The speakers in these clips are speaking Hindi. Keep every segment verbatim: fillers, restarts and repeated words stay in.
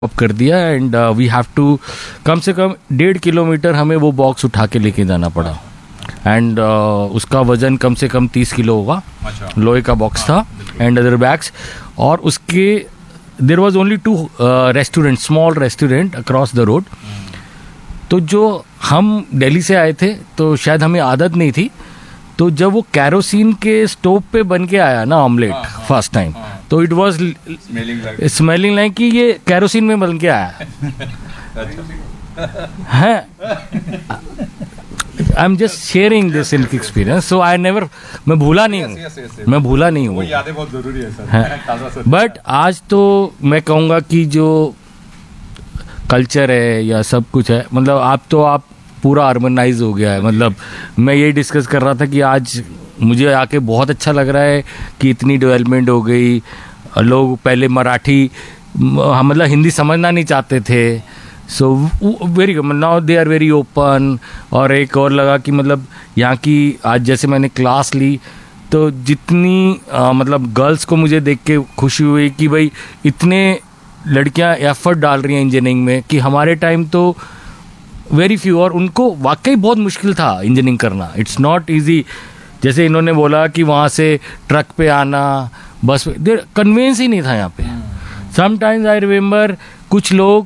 अप कर दिया and we have to come से कम डेढ़ किलोमीटर हमें वो बॉक्स उठा के लेके जाना पड़ा एंड uh, उसका वजन कम से कम तीस किलो होगा। अच्छा। लोहे का बॉक्स था एंड अदर बैग्स, और उसके there was only to restaurant, small restaurant across the road. तो जो हम दिल्ली से आए थे तो शायद हमें आदत नहीं थी, तो जब वो कैरोसिन के स्टोव पे बन के आया ना ऑमलेट फर्स्ट टाइम, तो इट वाज स्मेलिंग लाइक कि ये कैरोसिन में बन के आया है। I am just sharing this in experience, so I never, मैं भूला नहीं हूँ, yes, yes, yes, yes. मैं भूला नहीं हूँ। यादें बहुत जरूरी है सर। बट आज तो मैं कहूँगा कि जो कल्चर है या सब कुछ है, मतलब आप तो आप पूरा अर्बनाइज हो गया है। मतलब मैं ये डिस्कस कर रहा था कि आज मुझे आके बहुत अच्छा लग रहा है कि इतनी डेवलपमेंट हो गई। लोग पहले मराठी मतलब हिंदी समझना नहीं चाहते थे, so very now they are very open. और एक और लगा कि मतलब यहाँ की आज जैसे मैंने क्लास ली तो जितनी आ, मतलब गर्ल्स को मुझे देख के खुशी हुई कि भाई इतने लड़कियाँ एफर्ट डाल रही हैं इंजीनियरिंग में, कि हमारे टाइम तो वेरी फ्यू, और उनको वाकई बहुत मुश्किल था इंजीनियरिंग करना। It's not easy. जैसे इन्होंने बोला कि वहाँ से ट्रक पे आना, बस पे कन्वेंस ही नहीं था यहाँ पे। समटाइम्स आई रिमेम्बर कुछ लोग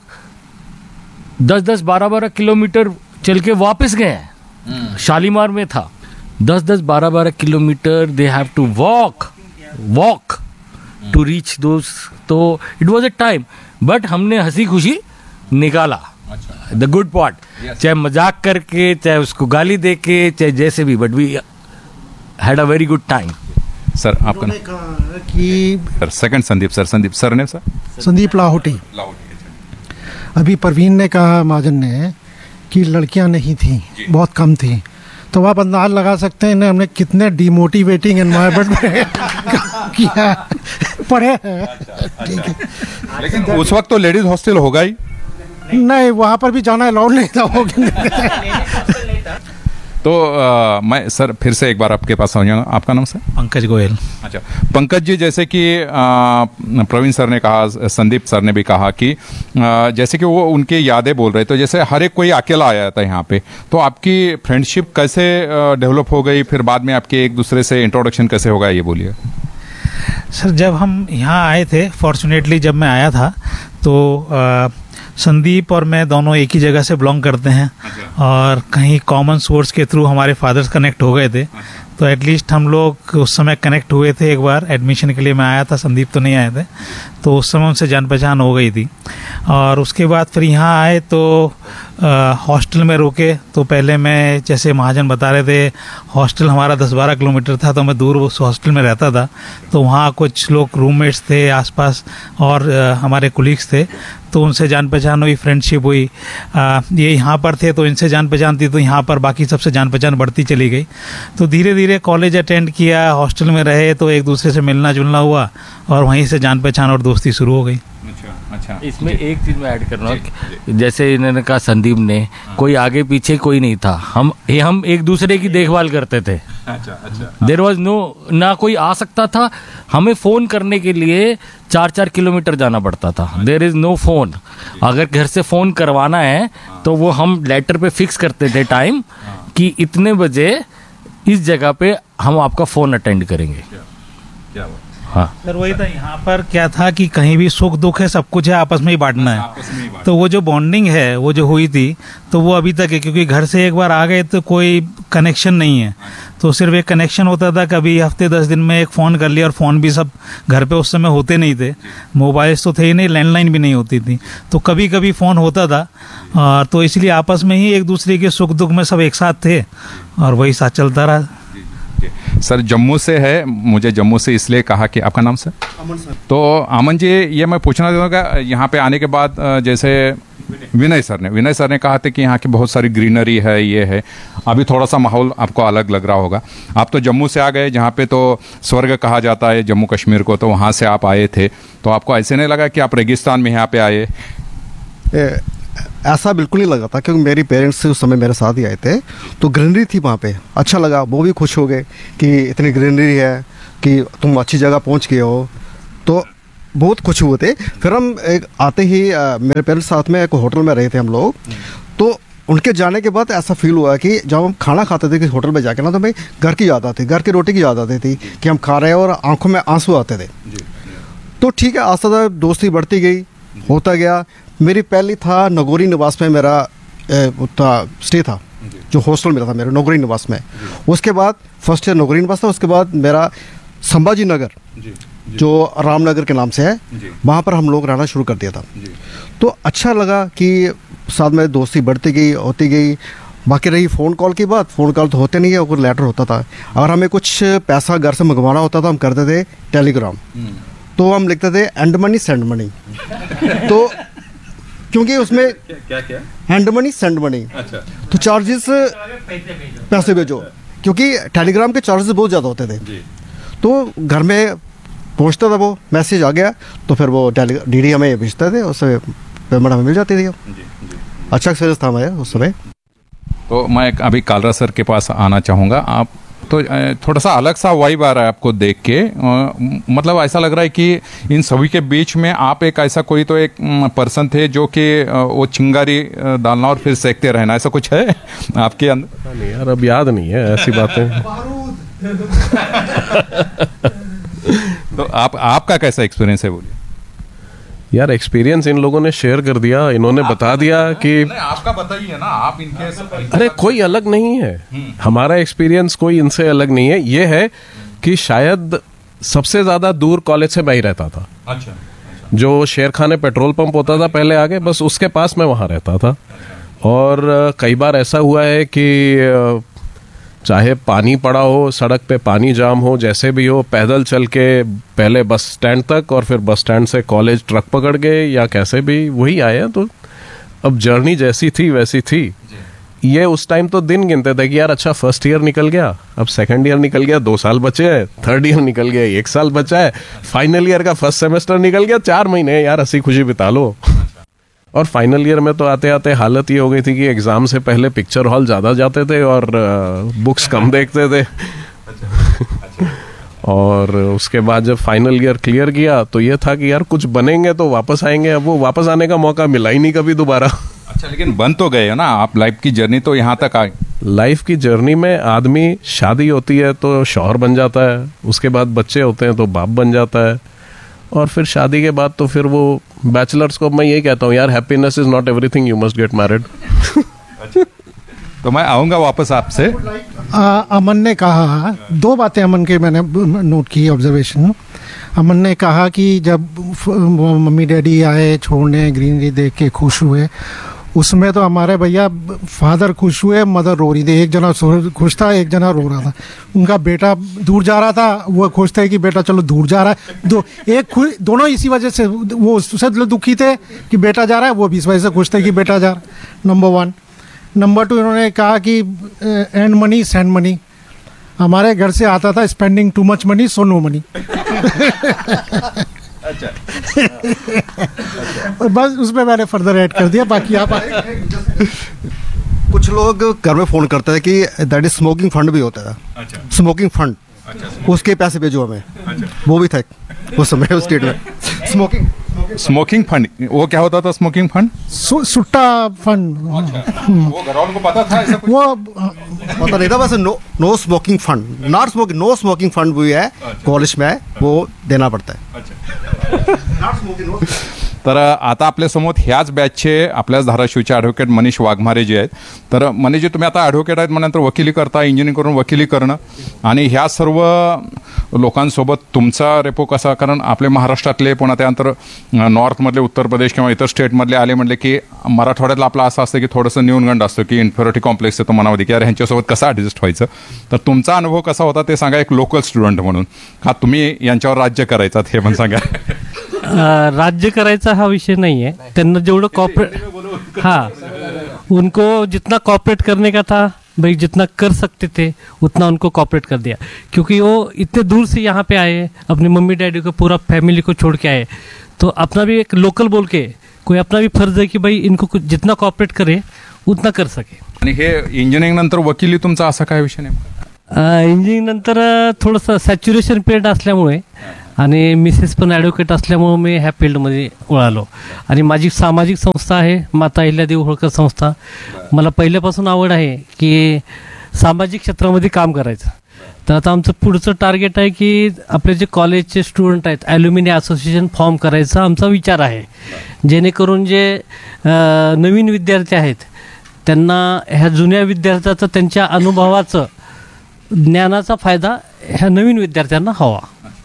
दस दस बारह बारह किलोमीटर चल के वापस गए हैं। शालीमार में था दस दस बारह बारह kilometre, they have to walk walk to reach दोस। तो it was a time, but हमने हंसी खुशी निकाला। द गुड पार्ट, चाहे मजाक करके, चाहे उसको गाली दे के, चाहे जैसे भी, but we had a very good time. Sir आपका कि sir second Sandeep sir Sandeep sir ने सर संदीप लाहौटी। अभी परवीन ने कहा महाजन ने कि लड़कियां नहीं थी, बहुत कम थी, तो आप अंदाज लगा सकते हैं हमने कितने डिमोटिवेटिंग एनवायरनमेंट में किया पढ़े हैं। ठीक है, लेकिन उस वक्त तो लेडीज हॉस्टल होगा ही नहीं, वहाँ पर भी जाना अलाउड नहीं था। तो आ, मैं सर फिर से एक बार आपके पास आ जाऊंगा। आपका नाम सर? पंकज गोयल। अच्छा पंकज जी, जैसे कि प्रवीण सर ने कहा, संदीप सर ने भी कहा कि आ, जैसे कि वो उनकी यादें बोल रहे, तो जैसे हर एक कोई अकेला आया था यहाँ पे, तो आपकी फ्रेंडशिप कैसे डेवलप हो गई, फिर बाद में आपके एक दूसरे से इंट्रोडक्शन कैसे होगा, ये बोलिए। सर जब हम यहाँ आए थे, फॉर्चुनेटली जब मैं आया था तो आ, संदीप और मैं दोनों एक ही जगह से बिलोंग करते हैं। अच्छा। और कहीं कॉमन सोर्स के थ्रू हमारे फादर्स कनेक्ट हो गए थे। अच्छा। तो एटलीस्ट हम लोग उस समय कनेक्ट हुए थे। एक बार एडमिशन के लिए मैं आया था, संदीप तो नहीं आए थे, तो उस समय उनसे जान पहचान हो गई थी। और उसके बाद फिर यहाँ आए तो हॉस्टल में रुके। तो पहले मैं, जैसे महाजन बता रहे थे, हॉस्टल हमारा दस बारह किलोमीटर था, तो मैं दूर उस हॉस्टल में रहता था। तो वहाँ कुछ लोग रूममेट्स थे आसपास और आ, हमारे कुलीग्स थे, तो उनसे जान पहचान हुई, फ्रेंडशिप हुई। आ, ये यहाँ पर थे तो इनसे जान पहचान थी, तो यहाँ पर बाकी सबसे जान पहचान बढ़ती चली गई। तो धीरे धीरे कॉलेज अटेंड किया, हॉस्टल में रहे, तो एक दूसरे से मिलना जुलना हुआ और वहीं से जान पहचान और दोस्ती शुरू हो गई। अच्छा अच्छा, इसमें एक चीज मैं ऐड कर रहा हूँ, जैसे इन्होंने कहा संदीप ने, कोई आगे पीछे कोई नहीं था, हम हम एक दूसरे की देखभाल करते थे। अच्छा अच्छा, देयर वाज नो, ना कोई आ सकता था, हमें फोन करने के लिए चार चार किलोमीटर जाना पड़ता था। There is no phone. अगर घर से फोन करवाना है तो वो हम लेटर पे फिक्स करते थे टाइम कि इतने बजे इस जगह पे हम आपका फोन अटेंड करेंगे। क्या हाँ सर, वही था। यहाँ पर क्या था कि कहीं भी सुख दुख है, सब कुछ है, आपस में ही बांटना है। तो वो जो बॉन्डिंग है वो जो हुई थी, तो वो अभी तक है, क्योंकि घर से एक बार आ गए तो कोई कनेक्शन नहीं है। तो सिर्फ एक कनेक्शन होता था, कभी हफ्ते दस दिन में एक फ़ोन कर लिया, और फ़ोन भी सब घर पे उस समय होते नहीं थे, मोबाइल्स तो थे ही नहीं, लैंडलाइन भी नहीं होती थी, तो कभी कभी फ़ोन होता था। और तो इसलिए आपस में ही एक दूसरे के सुख दुख में सब एक साथ थे और वही साथ चलता रहा। सर जम्मू से है, मुझे जम्मू से इसलिए कहा कि आपका नाम सर? अमन सर। तो अमन जी, ये मैं पूछना चाहूँगा, यहाँ पे आने के बाद जैसे विनय सर ने विनय सर ने कहा था कि यहाँ की बहुत सारी ग्रीनरी है, ये है, अभी थोड़ा सा माहौल आपको अलग लग रहा होगा। आप तो जम्मू से आ गए, जहाँ पे तो स्वर्ग कहा जाता है जम्मू कश्मीर को, तो वहाँ से आप आए थे, तो आपको ऐसे नहीं लगा कि आप रेगिस्तान में यहाँ पे आए? ऐसा बिल्कुल नहीं लगा था, क्योंकि मेरी पेरेंट्स उस समय मेरे साथ ही आए थे, तो ग्रीनरी थी वहाँ पे, अच्छा लगा। वो भी खुश हो गए कि इतनी ग्रीनरी है, कि तुम अच्छी जगह पहुँच गए हो। तो बहुत खुश हुए थे। फिर हम एक आते ही अ, मेरे पेरेंट्स साथ में एक होटल में रहे थे हम लोग, तो उनके जाने के बाद ऐसा फील हुआ कि जब हम खाना खाते थे किसी होटल में जाके ना, तो हमें घर की याद आती, घर की रोटी की याद आती थी कि हम खा रहे हैं, और आंखों में आंसू आते थे। तो ठीक है, आस्ता आस्ता दोस्ती बढ़ती गई, होता गया। मेरी पहली था नगोरी निवास में, मेरा ए, था स्टे था, जो हॉस्टल मेरा था मेरा नगोरी निवास में। उसके बाद फर्स्ट ईयर नगोरी निवास था, उसके बाद मेरा संभाजी नगर जो रामनगर के नाम से है, वहाँ पर हम लोग रहना शुरू कर दिया था। तो अच्छा लगा कि साथ में दोस्ती बढ़ती गई, होती गई। बाकी रही फ़ोन कॉल की बात, फ़ोन कॉल तो होते नहीं है, और लेटर होता था। अगर हमें कुछ पैसा घर से मंगवाना होता था, हम करते थे टेलीग्राम, तो हम लिखते थे एंड मनी सेंड मनी। तो क्योंकि उसमें क्या क्या हैंड मनी सेंड मनी, अच्छा, तो चार्जेस पैसे भेजो, क्योंकि टेलीग्राम के चार्जेस बहुत ज़्यादा होते थे। तो घर में पहुंचता था वो मैसेज आ गया, तो फिर वो डी डी हमें भेजते थे, उससे पेमेंट हमें मिल जाती थी। अच्छा एक्सपीरियंस था हमारे उस समय। तो मैं अभी कालरा सर के पास आना चाहूँगा। आप तो अ, थोड़ा सा अलग सा वाइब आ रहा है आपको देख के, अ, मतलब ऐसा लग रहा है कि इन सभी के बीच में आप एक ऐसा कोई तो एक पर्सन थे जो कि अ, वो चिंगारी अ, डालना और फिर सेकते रहना, ऐसा कुछ है आपके अंदर? नहीं यार, अब याद नहीं है ऐसी बातें। तो आप आपका कैसा एक्सपीरियंस है, बोलिए यार एक्सपीरियंस इन लोगों ने शेयर कर दिया, इन्होंने बता दिया कि नहीं, आपका बताइए ना, आप इनके अरे कोई अलग नहीं है, हमारा एक्सपीरियंस कोई इनसे अलग नहीं है। ये है कि शायद सबसे ज्यादा दूर कॉलेज से मैं ही रहता था। अच्छा, जो शेरखाने पेट्रोल पंप होता था पहले आगे, बस उसके पास मैं वहाँ रहता था। और अ, कई बार ऐसा हुआ है कि अ, चाहे पानी पड़ा हो, सड़क पे पानी जाम हो, जैसे भी हो, पैदल चल के पहले बस स्टैंड तक और फिर बस स्टैंड से कॉलेज ट्रक पकड़ के या कैसे भी वही आए हैं। तो अब जर्नी जैसी थी वैसी थी। ये उस टाइम तो दिन गिनते थे कि यार अच्छा फर्स्ट ईयर निकल गया, अब सेकंड ईयर निकल गया, दो साल बचे हैं, थर्ड ईयर निकल गया, एक साल बचा है, फाइनल ईयर का फर्स्ट सेमेस्टर निकल गया, चार महीने यार हंसी खुशी बिता लो। और फाइनल ईयर में तो आते आते हालत ये हो गई थी कि एग्जाम से पहले पिक्चर हॉल ज़्यादा जाते थे और बुक्स कम देखते थे। और उसके बाद जब फाइनल ईयर क्लियर किया तो ये था कि यार कुछ बनेंगे तो वापस आएंगे। अब वो वापस आने का मौका मिला ही नहीं कभी दोबारा। अच्छा, लेकिन बन तो गए हो ना आप, लाइफ की जर्नी तो यहाँ तक आए। लाइफ की जर्नी में आदमी शादी होती है तो शौहर बन जाता है, उसके बाद बच्चे होते हैं तो बाप बन जाता है, और फिर शादी के बाद तो फिर वो बैचलर्स को मैं यही कहता हूँ यार, happiness is not everything, you must get married. तो मैं आऊँगा वापस आपसे। आ, अमन ने कहा दो बातें, अमन के मैंने नोट की ऑब्जर्वेशन। अमन ने कहा कि जब मम्मी डैडी आए छोड़ने, ग्रीनरी देख के खुश हुए, उसमें तो हमारे भैया फादर खुश हुए, मदर रो रही थी। एक जना खुश था, एक जना रो रहा था। उनका बेटा दूर जा रहा था, वो खुश थे कि बेटा चलो दूर जा रहा है। दो एक खुश, दोनों इसी वजह से, वो उससे दुखी थे कि बेटा जा रहा है, वो भी इस वजह से खुश थे कि बेटा जा रहा है। Number one. नंबर टू, इन्होंने कहा कि एंड मनी सेंड मनी। हमारे घर से आता था spending too much money so no money. अच्छा, और बस उसमें मैंने फर्दर ऐड कर दिया, बाकी आप कुछ लोग घर में फ़ोन करते थे कि दैट इज स्मोकिंग फंड भी होता था। अच्छा, स्मोकिंग फंड, अच्छा, उसके पैसे भेजो हमें। अच्छा, वो भी था उस समय उस स्टेट में स्मोकिंग स्मोकिंग फंड। वो क्या होता था स्मोकिंग फंड? सु, सुट्टा फंड। वो घर वालों को पता था ऐसा कुछ? वो पता नहीं था, वैसे no no smoking fund, not smoking, no smoking fund भी है कॉलेज में, वो देना पडता है। तर आता आपल्या समोर ह्याच बॅचचे आपल्याच धाराशिवचे ॲडव्होकेट मनीष वाघमारे जे आहेत. तर मनीषजी, तुम्ही आता ॲडव्होकेट आहेत म्हटल्यानंतर वकिली करता, इंजिनिअरिंग करून वकिली करणं आणि ह्या सर्व लोकांसोबत तुमचा रेपो कसा? कारण आपले महाराष्ट्रातले पुन्हा त्यानंतर नॉर्थमधले, उत्तर प्रदेश किंवा इतर स्टेटमधले आले म्हटले की मराठवाड्यातला आपला असं असतं की थोडंसं न्यूनगंड असतं की इन्फेरिटी कॉम्प्लेक्स येतो मनामध्ये की यार ह्यांच्यासोबत कसं ॲडजस्ट व्हायचं. तर तुमचा अनुभव कसा होता ते सांगा, एक लोकल स्टुडंट म्हणून. का तुम्ही यांच्यावर राज्य करायचात हे पण सांगा. राज्य करायचा हा विषय नहीं है, त्यांना जेवढं कॉपरेट, हाँ उनको जितना कॉपरेट करने का था भाई, जितना कर सकते थे उतना उनको कॉपरेट कर दिया, क्योंकि वो इतने दूर से यहाँ पे आए, अपने मम्मी डैडी को, पूरा फैमिली को छोड़ के आए, तो अपना भी एक लोकल बोल के कोई अपना भी फर्ज है कि भाई इनको जितना कॉपरेट करे उतना कर सके. आणि हे इंजिनिअरिंग नंतर वकिली तुमचा असा काय विषय नेमका? इंजिनिअरिंग नंतर थोडंसं सॅच्युरेशन पिरियड असल्यामुळे आणि मिसेस पण ॲडव्होकेट असल्यामुळं मी ह्या फील्डमध्ये वळालो. आणि माझी सामाजिक संस्था आहे माता अहिल्यादेवी होळकर संस्था. मला पहिल्यापासून आवड आहे की सामाजिक क्षेत्रामध्ये काम करायचं. तर आता आमचं पुढचं टार्गेट आहे की आपले जे कॉलेजचे स्टुडंट आहेत ॲल्युमिनी असोसिएशन फॉर्म करायचा आमचा विचार आहे, जेणेकरून जे नवीन विद्यार्थी आहेत त्यांना ह्या जुन्या विद्यार्थ्याचं त्यांच्या अनुभवाचं ज्ञानाचा फायदा ह्या नवीन विद्यार्थ्यांना हवा.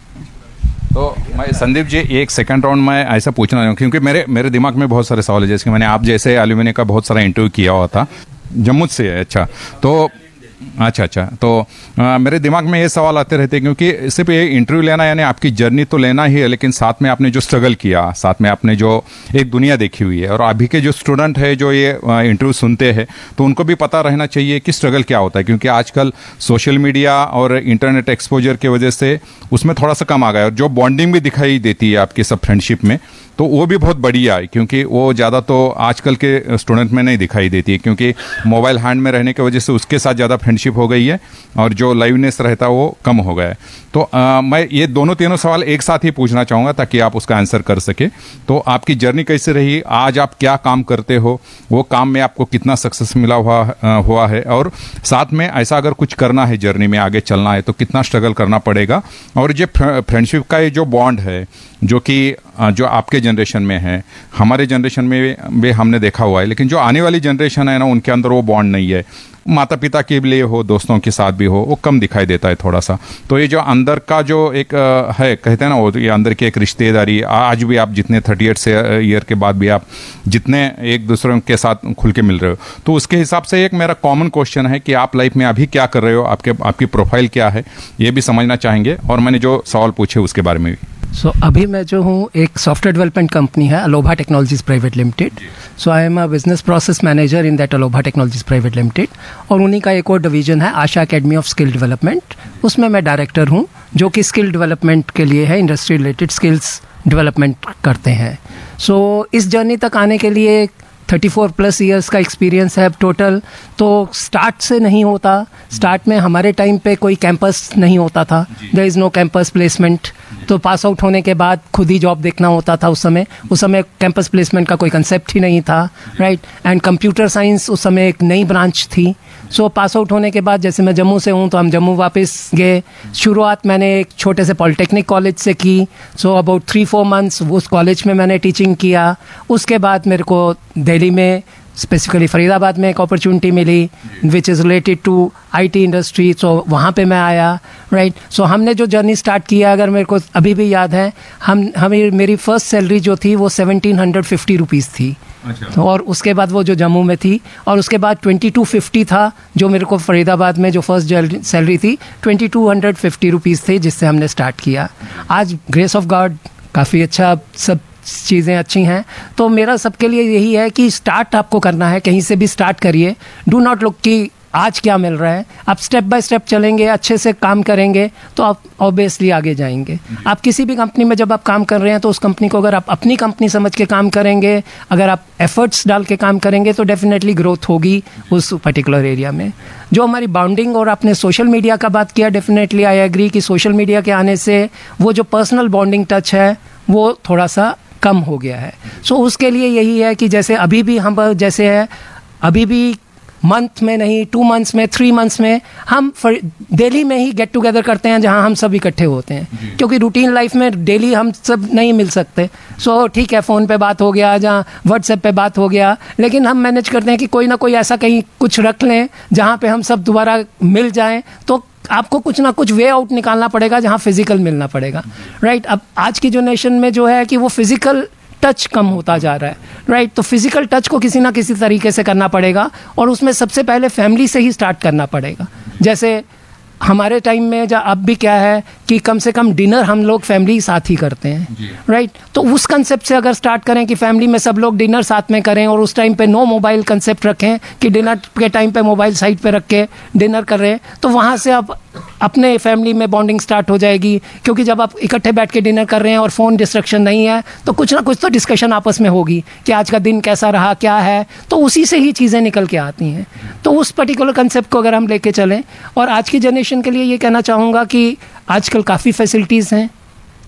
तो मैं संदीप जी एक सेकंड राउंड में ऐसा पूछना चाहूँ क्योंकि मेरे मेरे दिमाग में बहुत सारे सवाल है. जैसे कि मैंने आप जैसे एल्यूमिनी का बहुत सारा इंटरव्यू किया हुआ था, जम्मू से है. अच्छा तो अच्छा अच्छा तो आ, मेरे दिमाग में ये सवाल आते रहते हैं क्योंकि सिर्फ ये इंटरव्यू लेना यानी आपकी जर्नी तो लेना ही है, लेकिन साथ में आपने जो स्ट्रगल किया, साथ में आपने जो एक दुनिया देखी हुई है, और अभी के जो स्टूडेंट है जो ये इंटरव्यू सुनते हैं तो उनको भी पता रहना चाहिए कि स्ट्रगल क्या होता है. क्योंकि आजकल सोशल मीडिया और इंटरनेट एक्सपोजर की वजह से उसमें थोड़ा सा कम आ गया, और जो बॉन्डिंग भी दिखाई देती है आपकी सब फ्रेंडशिप में तो वो भी बहुत बढ़िया है. क्योंकि वो ज़्यादा तो आजकल के स्टूडेंट में नहीं दिखाई देती है, क्योंकि मोबाइल हैंड में रहने की वजह से उसके साथ ज़्यादा फ्रेंडशिप हो गई है और जो लाइवनेस रहता है वो कम हो गया है. तो आ, मैं ये दोनों तीनों सवाल एक साथ ही पूछना चाहूँगा ताकि आप उसका आंसर कर सके. तो आपकी जर्नी कैसे रही, आज आप क्या काम करते हो, वो काम में आपको कितना सक्सेस मिला हुआ आ, हुआ है, और साथ में ऐसा अगर कुछ करना है जर्नी में आगे चलना है तो कितना स्ट्रगल करना पड़ेगा, और जो फ्रेंडशिप का ये जो बॉन्ड है जो कि जो आपके जनरेशन में है, हमारे जनरेशन में भी हमने देखा हुआ है, लेकिन जो आने वाली जनरेशन है ना उनके अंदर वो बॉन्ड नहीं है. माता पिता के लिए हो, दोस्तों के साथ भी हो, वो कम दिखाई देता है थोड़ा सा. तो ये जो अंदर का जो एक है कहते हैं ना वो ये अंदर की एक रिश्तेदारी, आज भी आप जितने थर्टी एट से ईयर के बाद भी आप जितने एक दूसरे के साथ खुल के मिल रहे हो, तो उसके हिसाब से एक मेरा कॉमन क्वेश्चन है कि आप लाइफ में अभी क्या कर रहे हो, आपके आपकी प्रोफाइल क्या है, ये भी समझना चाहेंगे, और मैंने जो सवाल पूछे उसके बारे में भी. सो so, अभी मैं जो हूँ एक सॉफ्टवेयर डेवलपमेंट कंपनी है अलोभा technologies private limited. So I am a business process manager in that अलोभा technologies private limited. और उन्हीं का एक और डिवीजन है आशा एकेडमी ऑफ स्किल डेवलपमेंट, उसमें मैं डायरेक्टर हूँ जो कि स्किल डेवलपमेंट के लिए है, इंडस्ट्री रिलेटेड स्किल्स डेवलपमेंट करते हैं. सो so, इस जर्नी तक आने के लिए थर्टी फोर प्लस ईयर्स का एक्सपीरियंस है टोटल. तो स्टार्ट से नहीं होता, स्टार्ट में हमारे टाइम पे कोई कैंपस नहीं होता था, there is no campus placement. तो पास आउट होने के बाद खुद ही जॉब देखना होता था. उस समय उस समय कैंपस प्लेसमेंट का कोई कंसेप्ट ही नहीं था, राइट. एंड कंप्यूटर साइंस उस समय एक नई ब्रांच थी. सो पास आउट होने के बाद जैसे मैं जम्मू से हूँ तो हम जम्मू वापस गए. शुरुआत मैंने एक छोटे से पॉलिटेक्निक कॉलेज से की. So about three four months उस कॉलेज में मैंने टीचिंग किया. उसके बाद मेरे को दिल्ली में स्पेसिफिकली फरीदाबाद में एक opportunity milli which is related to IT industry. सो वहाँ पे मैं आया, राइट. सो हमने जो जर्नी स्टार्ट किया, अगर मेरे को अभी भी याद है, हम हमें मेरी फर्स्ट सैलरी जो थी वो सेवनटीन हंड्रेड फिफ्टी रुपीज़ थी. अच्छा. और उसके बाद वो जो जम्मू में थी, और उसके बाद ट्वेंटी टू फिफ्टी था जो मेरे को फरीदाबाद में जो फर्स्ट सैलरी थी twenty two hundred fifty rupees थे जिससे हमने स्टार्ट किया. आज ग्रेस ऑफ गॉड काफ़ी अच्छा सब चीज़ें अच्छी हैं. तो मेरा सबके लिए यही है कि स्टार्ट आपको करना है, कहीं से भी स्टार्ट करिए. डू नॉट लुक कि आज क्या मिल रहा है. आप स्टेप बाय स्टेप चलेंगे, अच्छे से काम करेंगे तो आप ऑब्वियसली आगे जाएंगे. आप किसी भी कंपनी में जब आप काम कर रहे हैं तो उस कंपनी को अगर आप अपनी कंपनी समझ के काम करेंगे, अगर आप एफर्ट्स डाल के काम करेंगे तो डेफिनेटली ग्रोथ होगी उस पर्टिकुलर एरिया में. जो हमारी बाउंडिंग, और आपने सोशल मीडिया का बात किया, डेफिनेटली आई एग्री कि सोशल मीडिया के आने से वो जो पर्सनल बॉन्डिंग टच है वो थोड़ा सा कम हो गया है. सो so, उसके लिए यही है कि जैसे अभी भी हम जैसे है अभी भी मंथ में नहीं, टू मंथ्स में, थ्री मंथ्स में हम डेली में ही गेट टुगेदर करते हैं जहां हम सब इकट्ठे होते हैं, क्योंकि रूटीन लाइफ में डेली हम सब नहीं मिल सकते. सो so, ठीक है, फ़ोन पे बात हो गया, जहाँ व्हाट्सएप पे बात हो गया, लेकिन हम मैनेज करते हैं कि कोई ना कोई ऐसा कहीं कुछ रख लें जहाँ पे हम सब दोबारा मिल जाएं. तो आपको कुछ ना कुछ वे आउट निकालना पड़ेगा जहाँ फिजिकल मिलना पड़ेगा, राइट. अब आज की जनरेशन में जो है कि वो फिजिकल टच कम होता जा रहा है, राइट. तो फिजिकल टच को किसी ना किसी तरीके से करना पड़ेगा, और उसमें सबसे पहले फैमिली से ही स्टार्ट करना पड़ेगा. जैसे हमारे टाइम में जा अब भी क्या है कि कम से कम डिनर हम लोग फैमिली साथ ही करते हैं, राइट. तो उस कंसेप्ट से अगर स्टार्ट करें कि फैमिली में सब लोग डिनर साथ में करें, और उस टाइम पे नो मोबाइल कंसेप्ट रखें कि डिनर के टाइम पे मोबाइल साइड पे रख के डिनर कर रहे हैं, तो वहाँ से आप अपने फैमिली में बॉन्डिंग स्टार्ट हो जाएगी. क्योंकि जब आप इकट्ठे बैठ के डिनर कर रहे हैं और फ़ोन डिस्ट्रक्शन नहीं है तो कुछ ना कुछ तो डिस्कशन आपस में होगी कि आज का दिन कैसा रहा, क्या है. तो उसी से ही चीज़ें निकल के आती हैं. तो उस पर्टिकुलर कंसेप्ट को अगर हम लेके चलें, और आज की जनरेशन के लिए ये कहना चाहूँगा कि आजकल काफ़ी फैसिलिटीज़ हैं,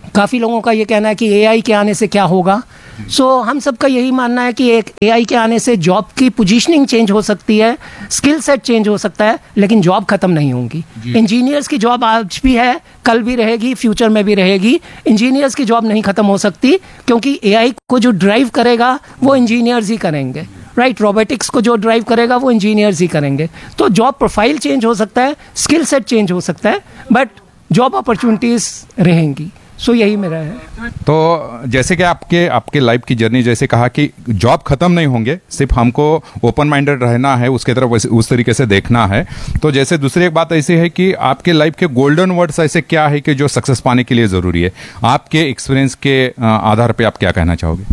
काफ़ी लोगों का ये कहना है कि एआई के आने से क्या होगा। सो so, हम सबका यही मानना है कि एक एआई के आने से जॉब की पोजीशनिंग चेंज हो सकती है, स्किल सेट चेंज हो सकता है, लेकिन जॉब खत्म नहीं होंगी। इंजीनियर्स की जॉब आज भी है, कल भी रहेगी, फ्यूचर में भी रहेगी। इंजीनियर्स की जॉब नहीं खत्म हो सकती, क्योंकि एआई को जो ड्राइव करेगा वो इंजीनियर्स ही करेंगे, राइट। रोबोटिक्स को जो ड्राइव करेगा वो इंजीनियर्स ही करेंगे। तो जॉब प्रोफाइल चेंज हो सकता है, स्किल सेट चेंज हो सकता है, बट जॉब अपॉर्चुनिटीज रहेंगी। सो so, यही मेरा है। तो जैसे कि आपके आपके लाइफ की जर्नी जैसे कहा कि जॉब खत्म नहीं होंगे, सिर्फ हमको ओपन माइंडेड रहना है, उसके तरफ उस तरीके से देखना है। तो जैसे दूसरी एक बात ऐसी है कि आपके लाइफ के गोल्डन वर्ड्स ऐसे क्या है कि जो सक्सेस पाने के लिए जरूरी है, आपके एक्सपीरियंस के आधार पे आप क्या कहना चाहोगे?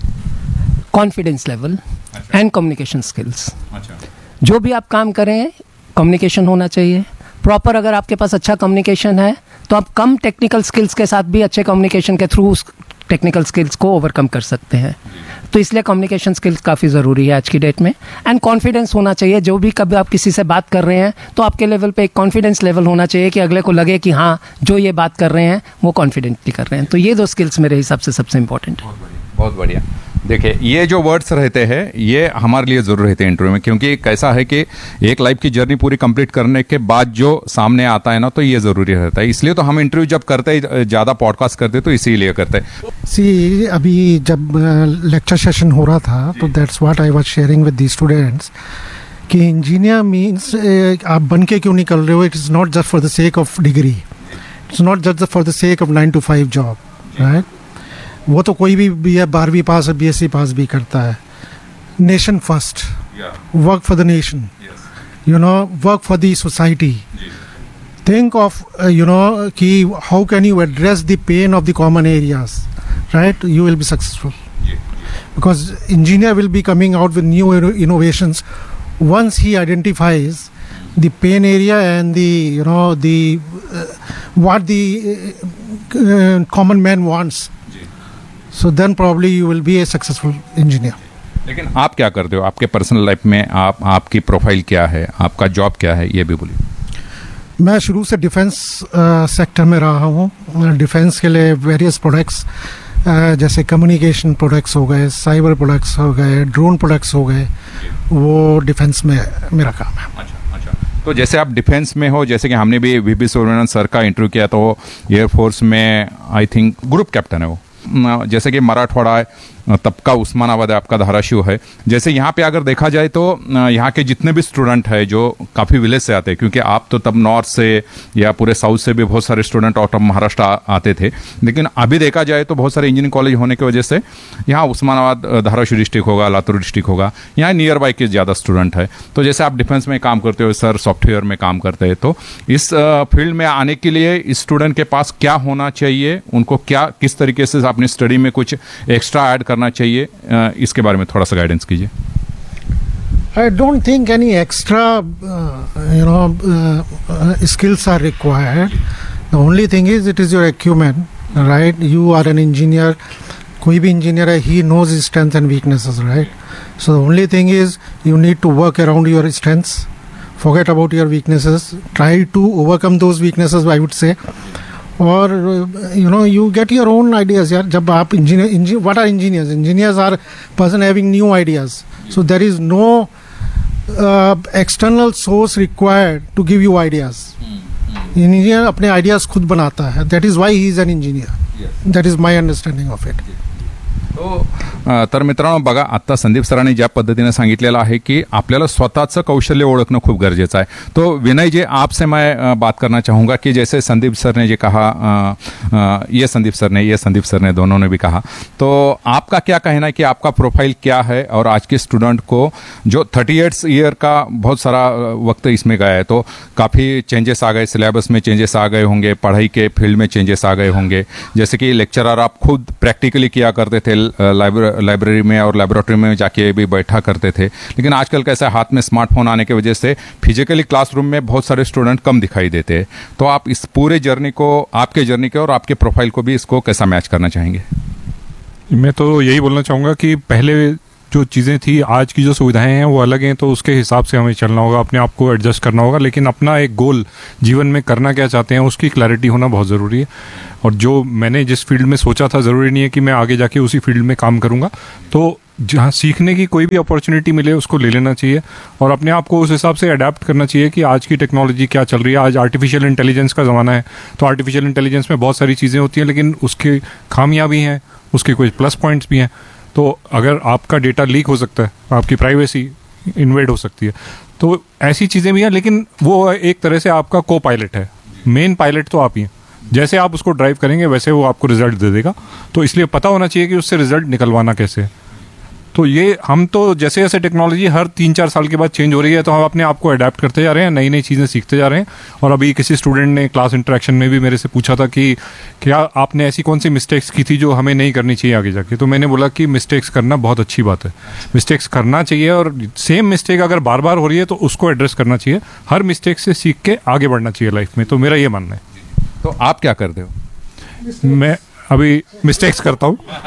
Confidence level and communication skills. जो भी आप काम करें, कम्युनिकेशन होना चाहिए प्रॉपर। अगर आपके पास अच्छा कम्युनिकेशन है तो आप कम टेक्निकल स्किल्स के साथ भी अच्छे कम्युनिकेशन के थ्रू उस टेक्निकल स्किल्स को ओवरकम कर सकते हैं। तो इसलिए कम्युनिकेशन स्किल्स काफ़ी ज़रूरी है आज की डेट में। एंड कॉन्फिडेंस होना चाहिए। जो भी कभी आप किसी से बात कर रहे हैं तो आपके लेवल पे एक कॉन्फिडेंस लेवल होना चाहिए कि अगले को लगे कि हाँ, जो ये बात कर रहे हैं वो कॉन्फिडेंटली कर रहे हैं। तो ये दो स्किल्स मेरे हिसाब से सबसे इंपॉर्टेंट है। बहुत बढ़िया। देखिए, ये जो वर्ड्स रहते हैं ये हमारे लिए जरूर रहते हैं इंटरव्यू में, क्योंकि कैसा है कि एक लाइफ की जर्नी पूरी कंप्लीट करने के बाद जो सामने आता है ना, तो ये जरूरी रहता है। इसलिए तो हम इंटरव्यू जब करते हैं, ज़्यादा पॉडकास्ट करते हैं, तो इसीलिए करते हैं। सी, अभी जब लेक्चर सेशन हो रहा था तो that's what I was sharing with the students कि इंजीनियर मीन्स आप बन के क्यों निकल रहे हो। It is not just for the sake of degree, it's not just for the sake of nine to five job, right. वो तो कोई भी बी ए बारहवीं पास और बी एस सी पास भी करता है। Nation first, work for the nation, you know, work for the society. Think of you know कि how can you address the pain of the common areas, right. You will be successful because engineer will be coming out with new innovations once he identifies the pain area and the you know the uh, what the uh, common man wants, so then probably you will be a successful engineer. लेकिन आप क्या करते हो आपके पर्सनल लाइफ में? आप आपकी प्रोफाइल क्या है, आपका जॉब क्या है, ये भी बोलिए। मैं शुरू से डिफेंस सेक्टर में रहा हूँ। डिफेंस के लिए वेरियस प्रोडक्ट्स जैसे कम्युनिकेशन प्रोडक्ट्स हो गए, साइबर प्रोडक्ट्स हो गए, ड्रोन प्रोडक्ट्स हो गए, वो डिफेंस में मेरा काम है। अच्छा अच्छा। तो जैसे आप डिफेंस में हो, जैसे कि हमने भी वीपी सुब्रमण्यम सर का इंटरव्यू किया, तो एयरफोर्स में आई थिंक ग्रुप कैप्टन है वो। जैसे कि मराठवाड़ा है, तब का उस्मानाबाद है, आपका धाराशिव है। जैसे यहाँ पे अगर देखा जाए तो यहाँ के जितने भी स्टूडेंट हैं जो काफ़ी विलेज से आते हैं, क्योंकि आप तो तब नॉर्थ से या पूरे साउथ से भी बहुत सारे स्टूडेंट आउट ऑफ महाराष्ट्र आते थे, लेकिन अभी देखा जाए तो बहुत सारे इंजीनियरिंग कॉलेज होने की वजह से यहाँ उस्मानाबाद, धाराशिव डिस्ट्रिक्ट होगा, लातूर डिस्ट्रिक्ट होगा, यहाँ नियर बाई के ज़्यादा स्टूडेंट है। तो जैसे आप डिफेंस में काम करते हो, सर सॉफ्टवेयर में काम करते हैं, तो इस फील्ड में आने के लिए स्टूडेंट के पास क्या होना चाहिए, उनको क्या किस तरीके से अपनी स्टडी में कुछ एक्स्ट्रा ऐड करना चाहिए, इसके बारे में थोड़ा सा गाइडेंस कीजिए। I don't think any extra uh, you know uh, uh, skills are required. The only thing is it is your acumen, right? You are an engineer. कोई भी इंजीनियर है, he knows his strengths and weaknesses, right? So the only thing is you need to work around your strengths. Forget about your weaknesses. Try to overcome those weaknesses, I would say. और you know you get your own ideas यार। जब आप engineer, what are engineers? Engineers are person having new ideas, so there is no external source required to give you ideas. Engineer अपने आइडियाज खुद बनाता है, that is why he is an engineer. That is my understanding of it. तो तर मित्रांनो, बघा, आत्ता संदीप सरांनी ज्या पद्धतीने सांगितलेलं आहे की आपल्याला स्वतःचं कौशल्य ओळखणं खूप गरजेचं आहे। तो विनय जी, आपसे मैं बात करना चाहूँगा कि जैसे संदीप सर ने जो कहा, आ, आ, ये संदीप सर ने ये संदीप सर ने दोनों ने भी कहा, तो आपका क्या कहना है कि आपका प्रोफाइल क्या है? और आज के स्टूडेंट को जो थर्टी एट्स ईयर का बहुत सारा वक्त इसमें गया है, तो काफ़ी चेंजेस आ गए, सिलेबस में चेंजेस आ गए होंगे, पढ़ाई के फील्ड में चेंजेस आ गए होंगे। जैसे कि लेक्चरर आप खुद प्रैक्टिकली किया करते थे, लाइब्रेरी में और लेबोरेटरी में जाके भी बैठा करते थे, लेकिन आजकल कैसे हाथ में स्मार्टफोन आने की वजह से फिजिकली क्लासरूम में बहुत सारे स्टूडेंट कम दिखाई देते हैं। तो आप इस पूरे जर्नी को, आपके जर्नी के और आपके प्रोफाइल को भी इसको कैसा मैच करना चाहेंगे? मैं तो यही बोलना चाहूँगा कि पहले जो चीज़ें थी, आज की जो सुविधाएं हैं वो अलग हैं, तो उसके हिसाब से हमें चलना होगा, अपने आप को एडजस्ट करना होगा। लेकिन अपना एक गोल, जीवन में करना क्या चाहते हैं, उसकी क्लैरिटी होना बहुत ज़रूरी है। और जो मैंने जिस फील्ड में सोचा था, ज़रूरी नहीं है कि मैं आगे जाके उसी फील्ड में काम करूँगा। तो जहाँ सीखने की कोई भी अपॉर्चुनिटी मिले उसको ले लेना चाहिए और अपने आप को उस हिसाब से अडेप्ट करना चाहिए कि आज की टेक्नोलॉजी क्या चल रही है। आज आर्टिफिशियल इंटेलिजेंस का ज़माना है, तो आर्टिफिशियल इंटेलिजेंस में बहुत सारी चीज़ें होती हैं, लेकिन उसके खामियां भी हैं, उसके कुछ प्लस पॉइंट्स भी हैं। तो अगर आपका डेटा लीक हो सकता है, आपकी प्राइवेसी इन्वेड हो सकती है, तो ऐसी चीज़ें भी हैं। लेकिन वो एक तरह से आपका को पायलट है, मेन पायलट तो आप ही हैं। जैसे आप उसको ड्राइव करेंगे वैसे वो आपको रिजल्ट दे देगा। तो इसलिए पता होना चाहिए कि उससे रिजल्ट निकलवाना कैसे है। तो ये हम तो जैसे जैसे टेक्नोलॉजी हर तीन चार साल के बाद चेंज हो रही है, तो हम अपने आप को अडेप्ट करते जा रहे हैं, नई नई चीज़ें सीखते जा रहे हैं। और अभी किसी स्टूडेंट ने क्लास इंटरेक्शन में भी मेरे से पूछा था कि क्या आपने ऐसी कौन सी मिस्टेक्स की थी जो हमें नहीं करनी चाहिए आगे जाके। तो मैंने बोला कि मिस्टेक्स करना बहुत अच्छी बात है, मिस्टेक्स करना चाहिए, और सेम मिस्टेक अगर बार बार हो रही है तो उसको एड्रेस करना चाहिए। हर मिस्टेक से सीख के आगे बढ़ना चाहिए लाइफ में। तो मेरा ये मानना है। तो आप क्या करते हो? मैं अभी मिस्टेक्स करता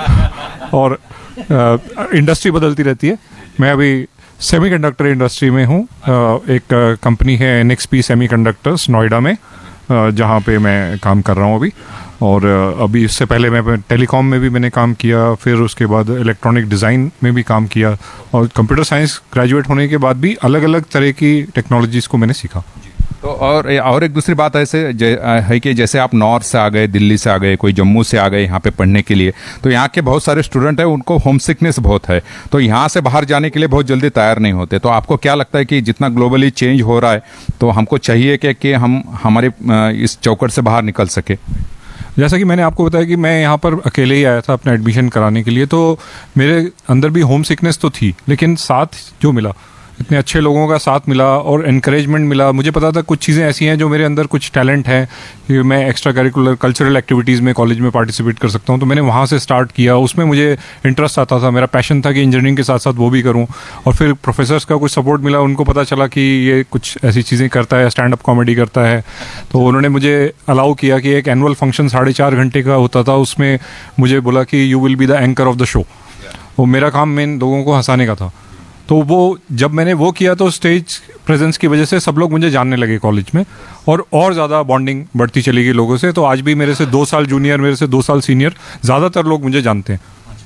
हूँ और इंडस्ट्री बदलती रहती है। मैं अभी सेमीकंडक्टर इंडस्ट्री में हूँ। एक कंपनी है N x P semiconductors Noida में, जहाँ पे मैं काम कर रहा हूँ अभी। और अभी इससे पहले मैं टेलीकॉम में भी मैंने काम किया, फिर उसके बाद इलेक्ट्रॉनिक डिज़ाइन में भी काम किया, और कंप्यूटर साइंस ग्रेजुएट होने के बाद भी अलग अलग तरह की टेक्नोलॉजीज़ को मैंने सीखा। तो और और एक दूसरी बात ऐसे है कि जैसे आप नॉर्थ से आ गए, दिल्ली से आ गए, कोई जम्मू से आ गए यहाँ पे पढ़ने के लिए, तो यहाँ के बहुत सारे स्टूडेंट हैं, उनको होम सिकनेस बहुत है, तो यहाँ से बाहर जाने के लिए बहुत जल्दी तैयार नहीं होते। तो आपको क्या लगता है कि जितना ग्लोबली चेंज हो रहा है, तो हमको चाहिए कि, कि हम हमारे इस चौकट से बाहर निकल सके? जैसा कि मैंने आपको बताया कि मैं यहाँ पर अकेले ही आया था अपना एडमिशन कराने के लिए, तो मेरे अंदर भी होम सिकनेस तो थी, लेकिन साथ जो मिला, इतने अच्छे लोगों का साथ मिला और एनकरेजमेंट मिला। मुझे पता था कुछ चीज़ें ऐसी हैं जो मेरे अंदर कुछ टैलेंट है कि मैं एक्स्ट्रा करिकुलर कल्चरल एक्टिविटीज़ में कॉलेज में पार्टिसिपेट कर सकता हूं, तो मैंने वहां से स्टार्ट किया। उसमें मुझे इंटरेस्ट आता था, मेरा पैशन था कि इंजीनियरिंग के साथ साथ वो भी करूं। और फिर प्रोफेसर्स का कुछ सपोर्ट मिला, उनको पता चला कि ये कुछ ऐसी चीज़ें करता है, स्टैंड अप कॉमेडी करता है, तो उन्होंने मुझे अलाउ किया कि एक एनुअल फंक्शन साढ़े चार घंटे का होता था, उसमें मुझे बोला कि you will be the anchor of the show. वो मेरा काम मेन लोगों को हंसाने का था। तो वो जब मैंने वो किया तो स्टेज प्रेजेंस की वजह से सब लोग मुझे जानने लगे कॉलेज में, और और ज़्यादा बॉन्डिंग बढ़ती चली गई लोगों से। तो आज भी मेरे से दो साल जूनियर, मेरे से दो साल सीनियर, ज़्यादातर लोग मुझे जानते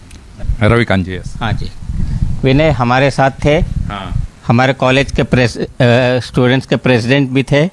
हैं। रविकांत जी। हाँ जी, विनय हमारे साथ थे। हाँ। हमारे कॉलेज के प्रेस स्टूडेंट्स के प्रेसिडेंट भी थे,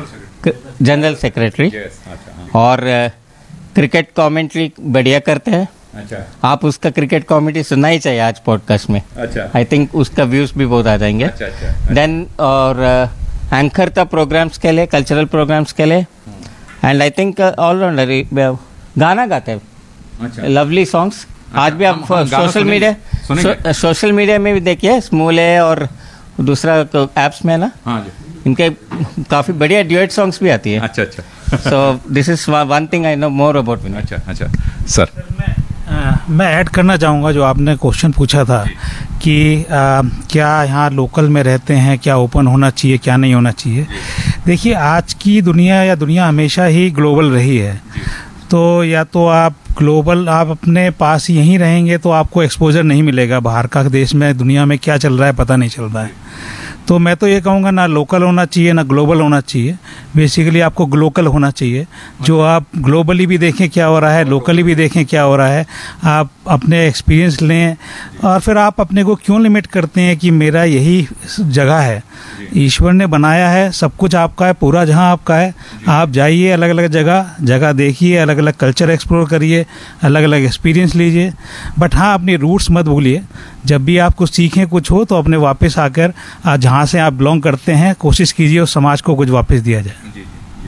जनरल सेक्रेटरी, और क्रिकेट कमेंट्री बढ़िया करते हैं। अच्छा। आप उसका क्रिकेट कॉमेडी सुनना ही चाहिए आज पॉडकास्ट में। अच्छा। आई थिंक उसका व्यूज भी बहुत आ जाएंगे। अच्छा, अच्छा, देन और एंकर था प्रोग्राम्स के लिए, कल्चरल प्रोग्राम्स के लिए, एंड आई थिंक ऑलराउंडर गाना गाते हैं। अच्छा। Lovely songs. आज भी आप सोशल मीडिया सोशल मीडिया में भी देखिए, स्मूले और दूसरा एप्स में ना, हाँ, इनके काफी बढ़िया ड्यूएट सॉन्ग्स भी आती है। अच्छा अच्छा। So this is one thing I know more about विनय। अच्छा अच्छा सर। आ, मैं ऐड करना चाहूँगा जो आपने क्वेश्चन पूछा था कि आ, क्या यहाँ लोकल में रहते हैं, क्या ओपन होना चाहिए, क्या नहीं होना चाहिए। देखिए, आज की दुनिया या दुनिया हमेशा ही ग्लोबल रही है, तो या तो आप ग्लोबल आप अपने पास यहीं रहेंगे तो आपको एक्सपोजर नहीं मिलेगा बाहर का, देश में दुनिया में क्या चल रहा है पता नहीं चल रहा है। तो मैं तो ये कहूँगा ना लोकल होना चाहिए ना ग्लोबल होना चाहिए, बेसिकली आपको ग्लोकल होना चाहिए, जो आप ग्लोबली भी देखें क्या हो रहा है, लोकली भी देखें क्या हो रहा है, आप अपने एक्सपीरियंस लें। और फिर आप अपने को क्यों लिमिट करते हैं कि मेरा यही जगह है, ईश्वर ने बनाया है, सब कुछ आपका है, पूरा जहां आपका है। आप जाइए अलग अलग जगह जगह देखिए, अलग अलग कल्चर एक्सप्लोर करिए, अलग अलग एक्सपीरियंस लीजिए, बट हाँ अपनी रूट्स मत भूलिए। जब भी आप कुछ सीखें, कुछ हो, तो अपने वापस आकर जहाँ से आप बिलोंग करते हैं कोशिश कीजिए उस समाज को कुछ वापस दिया जाए।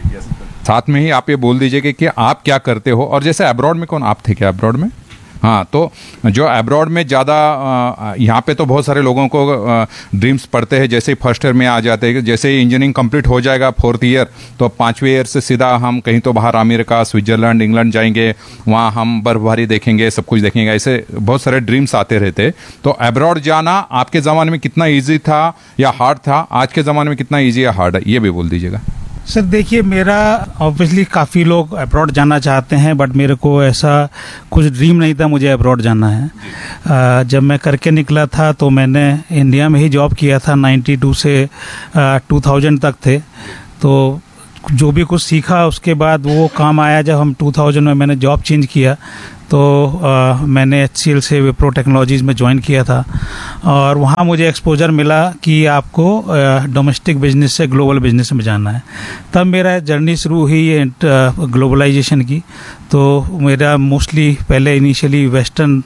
साथ में ही आप ये बोल दीजिए कि, कि आप क्या करते हो, और जैसे अब्रॉड में कौन आप थे क्या अब्रॉड में? हाँ, तो जो अब्रॉड में ज़्यादा, यहाँ पे तो बहुत सारे लोगों को ड्रीम्स पड़ते हैं, जैसे ही फर्स्ट ईयर में आ जाते हैं, जैसे ही इंजीनियरिंग कंप्लीट हो जाएगा फोर्थ ईयर, तो पाँचवें ईयर से सीधा हम कहीं तो बाहर अमेरिका, स्विट्जरलैंड, इंग्लैंड जाएंगे, वहाँ हम बर्फबारी देखेंगे, सब कुछ देखेंगे, ऐसे बहुत सारे ड्रीम्स आते रहते। तो अब्रॉड जाना आपके ज़माने में कितना ईजी था या हार्ड था, आज के ज़माने में कितना ईजी या हार्ड है, ये भी बोल दीजिएगा। सर देखिए, मेरा ऑब्वियसली काफ़ी लोग अब्रॉड जाना चाहते हैं, बट मेरे को ऐसा कुछ ड्रीम नहीं था मुझे अब्रॉड जाना है। आ, जब मैं करके निकला था तो मैंने इंडिया में ही जॉब किया था, बानवे से आ, दो हज़ार तक थे। तो जो भी कुछ सीखा उसके बाद वो काम आया जब हम दो हज़ार में मैंने जॉब चेंज किया, तो आ, मैंने एच सी एल से विप्रो टेक्नोलॉजीज़ में ज्वाइन किया था और वहाँ मुझे एक्सपोजर मिला कि आपको डोमेस्टिक बिजनेस से ग्लोबल बिजनेस में जाना है। तब मेरा जर्नी शुरू हुई ग्लोबलाइजेशन की। तो मेरा मोस्टली पहले initially western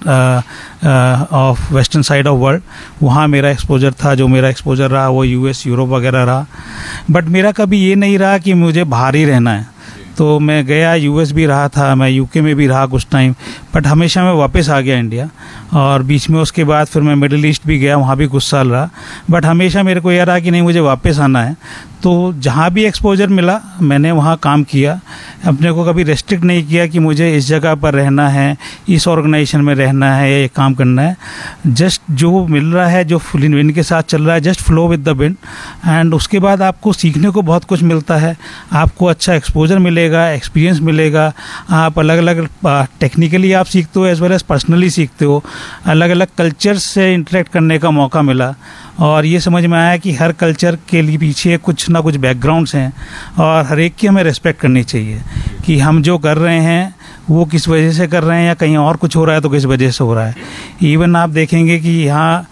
of western side of world, वहाँ मेरा एक्सपोजर था। जो मेरा एक्सपोजर रहा वो यूएस यूरोप वगैरह रहा, बट मेरा कभी ये नहीं रहा कि मुझे बाहर ही रहना है। तो मैं गया, यूएस भी रहा था, मैं यूके में भी रहा कुछ टाइम, बट हमेशा मैं वापस आ गया इंडिया। और बीच में उसके बाद फिर मैं मिडिल ईस्ट भी गया, वहाँ भी कुछ साल रहा, बट हमेशा मेरे को यह रहा कि नहीं मुझे वापस आना है। तो जहाँ भी एक्सपोजर मिला मैंने वहाँ काम किया, अपने को कभी रेस्ट्रिक्ट नहीं किया कि मुझे इस जगह पर रहना है, इस ऑर्गेनाइजेशन में रहना है या ये काम करना है। जस्ट जो मिल रहा है, जो विंड के साथ चल रहा है, just flow with the wind. And उसके बाद आपको सीखने को बहुत कुछ मिलता है, आपको अच्छा एक्सपोजर मिलेगा, एक्सपीरियंस मिलेगा, आप अलग अलग टेक्निकली आप सीखते हो एज वेल एज पर्सनली सीखते हो, अलग अलग कल्चर से इंटरेक्ट करने का मौका मिला। और ये समझ में आया कि हर कल्चर के लिए पीछे कुछ ना कुछ बैकग्राउंड्स हैं और हर एक की हमें रिस्पेक्ट करनी चाहिए कि हम जो कर रहे हैं वो किस वजह से कर रहे हैं या कहीं और कुछ हो रहा है तो किस वजह से हो रहा है। इवन आप देखेंगे कि यहाँ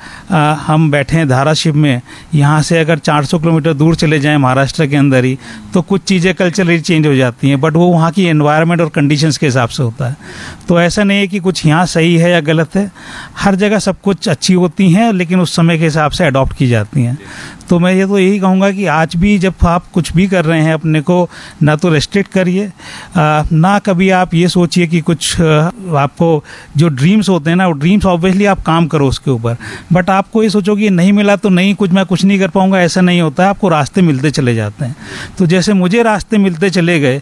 हम बैठे हैं धाराशिव में, यहाँ से अगर चार सौ किलोमीटर दूर चले जाएं महाराष्ट्र के अंदर ही, तो कुछ चीज़ें कल्चरली चेंज हो जाती हैं, बट वो वहाँ की एनवायरनमेंट और कंडीशंस के हिसाब से होता है। तो ऐसा नहीं है कि कुछ यहाँ सही है या गलत है, हर जगह सब कुछ अच्छी होती हैं, लेकिन उस समय के हिसाब से अडॉप्ट की जाती हैं। तो मैं ये तो यही कहूँगा कि आज भी जब आप कुछ भी कर रहे हैं, अपने को ना तो रेस्ट्रिक्ट करिए, ना कभी आप ये सोचिए कि कुछ आपको जो ड्रीम्स होते हैं ना, वो ड्रीम्स ऑब्वियसली आप काम करो उसके ऊपर, बट आपको ये सोचो कि नहीं मिला तो नहीं, कुछ मैं कुछ नहीं कर पाऊँगा, ऐसा नहीं होता है। आपको रास्ते मिलते चले जाते हैं। तो जैसे मुझे रास्ते मिलते चले गए,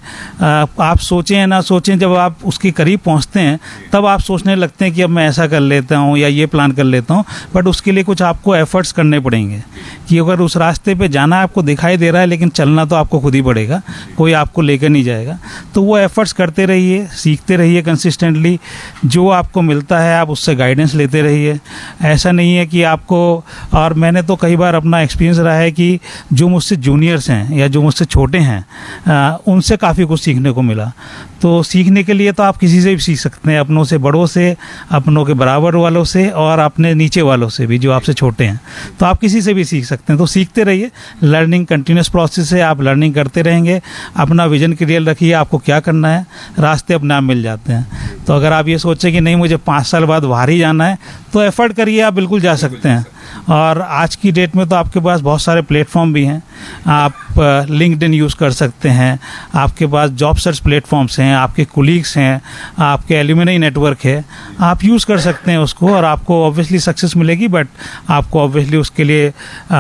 आप सोचें ना सोचें, जब आप उसके करीब पहुँचते हैं तब आप सोचने लगते हैं कि अब मैं ऐसा कर लेता हूँ या ये प्लान कर लेता हूँ, बट उसके लिए कुछ आपको एफर्ट्स करने पड़ेंगे कि अगर उस रास्ते पे जाना आपको दिखाई दे रहा है, लेकिन चलना तो आपको खुद ही पड़ेगा, कोई आपको लेकर नहीं जाएगा। तो वो एफर्ट्स करते रहिए, सीखते रहिए कंसिस्टेंटली, जो आपको मिलता है आप उससे गाइडेंस लेते रहिए। ऐसा नहीं है कि आपको, और मैंने तो कई बार अपना एक्सपीरियंस रहा है कि जो मुझसे जूनियर्स हैं या जो मुझसे छोटे हैं, आ, उनसे काफ़ी कुछ सीखने को मिला। तो सीखने के लिए तो आप किसी से भी सीख सकते हैं, अपनों से, बड़ों से, अपनों के बराबर वालों से और अपने नीचे वालों से भी जो आपसे छोटे हैं, तो आप किसी से भी सीख सकते हैं। तो सीखते रहिए, लर्निंग कंटिन्यूस प्रोसेस है, आप लर्निंग करते रहेंगे, अपना विजन क्लियर रखिए, आपको क्या करना है, रास्ते अपने आप मिल जाते हैं। तो अगर आप ये सोचें कि नहीं मुझे पाँच साल बाद बाहर ही जाना है, तो एफर्ट करिए, आप बिल्कुल जा सकते हैं। और आज की डेट में तो आपके पास बहुत सारे प्लेटफॉर्म भी हैं, आप लिंक्डइन यूज़ कर सकते हैं, आपके पास जॉब सर्च प्लेटफॉर्म्स हैं, आपके कोलीग्स हैं, आपके एल्यूमिनी नेटवर्क है, आप यूज़ कर सकते हैं उसको, और आपको ऑब्वियसली सक्सेस मिलेगी, बट आपको ऑब्वियसली उसके लिए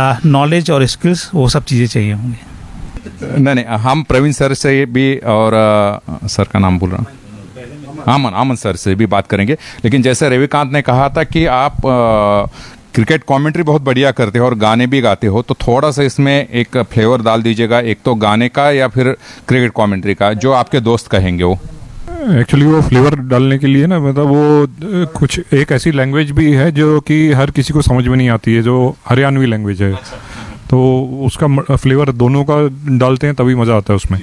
नॉलेज और स्किल्स वो सब चीज़ें चाहिए होंगी। नहीं नहीं, हम प्रवीण सर से भी और आ, सर का नाम बोल रहा हूँ, आमन आमन सर से भी बात करेंगे। लेकिन जैसे रविकांत ने कहा था कि आप आ, क्रिकेट कमेंट्री बहुत बढ़िया करते हो और गाने भी गाते हो, तो थोड़ा सा इसमें एक फ्लेवर डाल दीजिएगा, एक तो गाने का या फिर क्रिकेट कमेंट्री का, जो आपके दोस्त कहेंगे वो। एक्चुअली वो फ्लेवर डालने के लिए ना, मतलब वो कुछ एक ऐसी लैंग्वेज भी है जो कि हर किसी को समझ में नहीं आती है, जो हरियाणवी लैंग्वेज है। तो उसका फ्लेवर दोनों का डालते हैं तभी मज़ा आता है उसमें।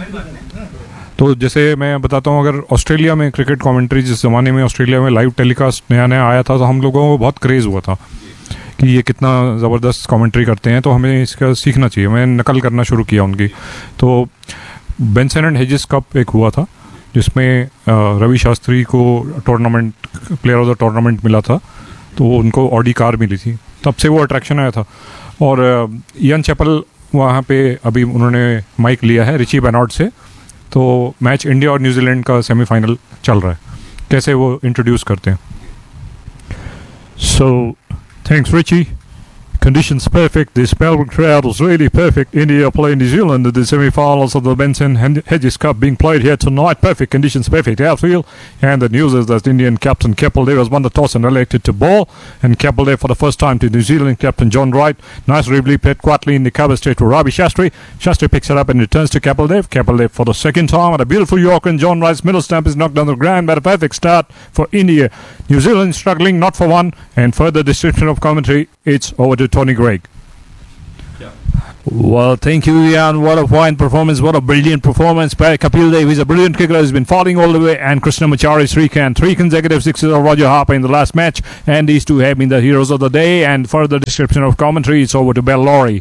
तो जैसे मैं बताता हूँ, अगर ऑस्ट्रेलिया में क्रिकेट कमेंट्री, जिस ज़माने में ऑस्ट्रेलिया में लाइव टेलीकास्ट नया नया आया था, तो हम लोगों को बहुत क्रेज़ हुआ था कि ये कितना ज़बरदस्त कमेंट्री करते हैं, तो हमें इसका सीखना चाहिए। मैं नकल करना शुरू किया उनकी। तो बेंसन एंड हेजिस कप एक हुआ था जिसमें रवि शास्त्री को tournament player of the tournament मिला था, तो उनको ऑडी कार मिली थी, तब से वो अट्रैक्शन आया था। और इयन चैपल वहाँ पे अभी उन्होंने माइक लिया है रिची बेनॉर्ड से, तो मैच इंडिया और न्यूजीलैंड का सेमीफाइनल चल रहा है, कैसे वो इंट्रोड्यूस करते हैं। So, thanks Richie. conditions perfect. This Melbourne crowd was really perfect. India play New Zealand in the semi-finals of the Benson Hedges Cup being played here tonight. Perfect conditions, perfect outfield. And the news is that Indian captain Kapil Dev has won the toss and elected to bowl. And Kapil Dev for the first time to New Zealand captain John Wright. Nice relief played quietly in the cover straight for Ravi Shastri. Shastri picks it up and returns to Kapil Dev. Kapil Dev for the second time at a beautiful Yorker, and John Wright's middle stump is knocked on the ground, but a perfect start for India. New Zealand struggling not for one. And further description of commentary, it's over to Tony Greig. Yeah. Well, thank you, Ian. What a fine performance. What a brilliant performance by Kapil Dev. He's a brilliant cricketer. He's been falling all the way. And Krishnamacharya Srikanth. Three consecutive sixes of Roger Harper in the last match. And these two have been the heroes of the day. And further description of commentary, it's over to Bell Laurie.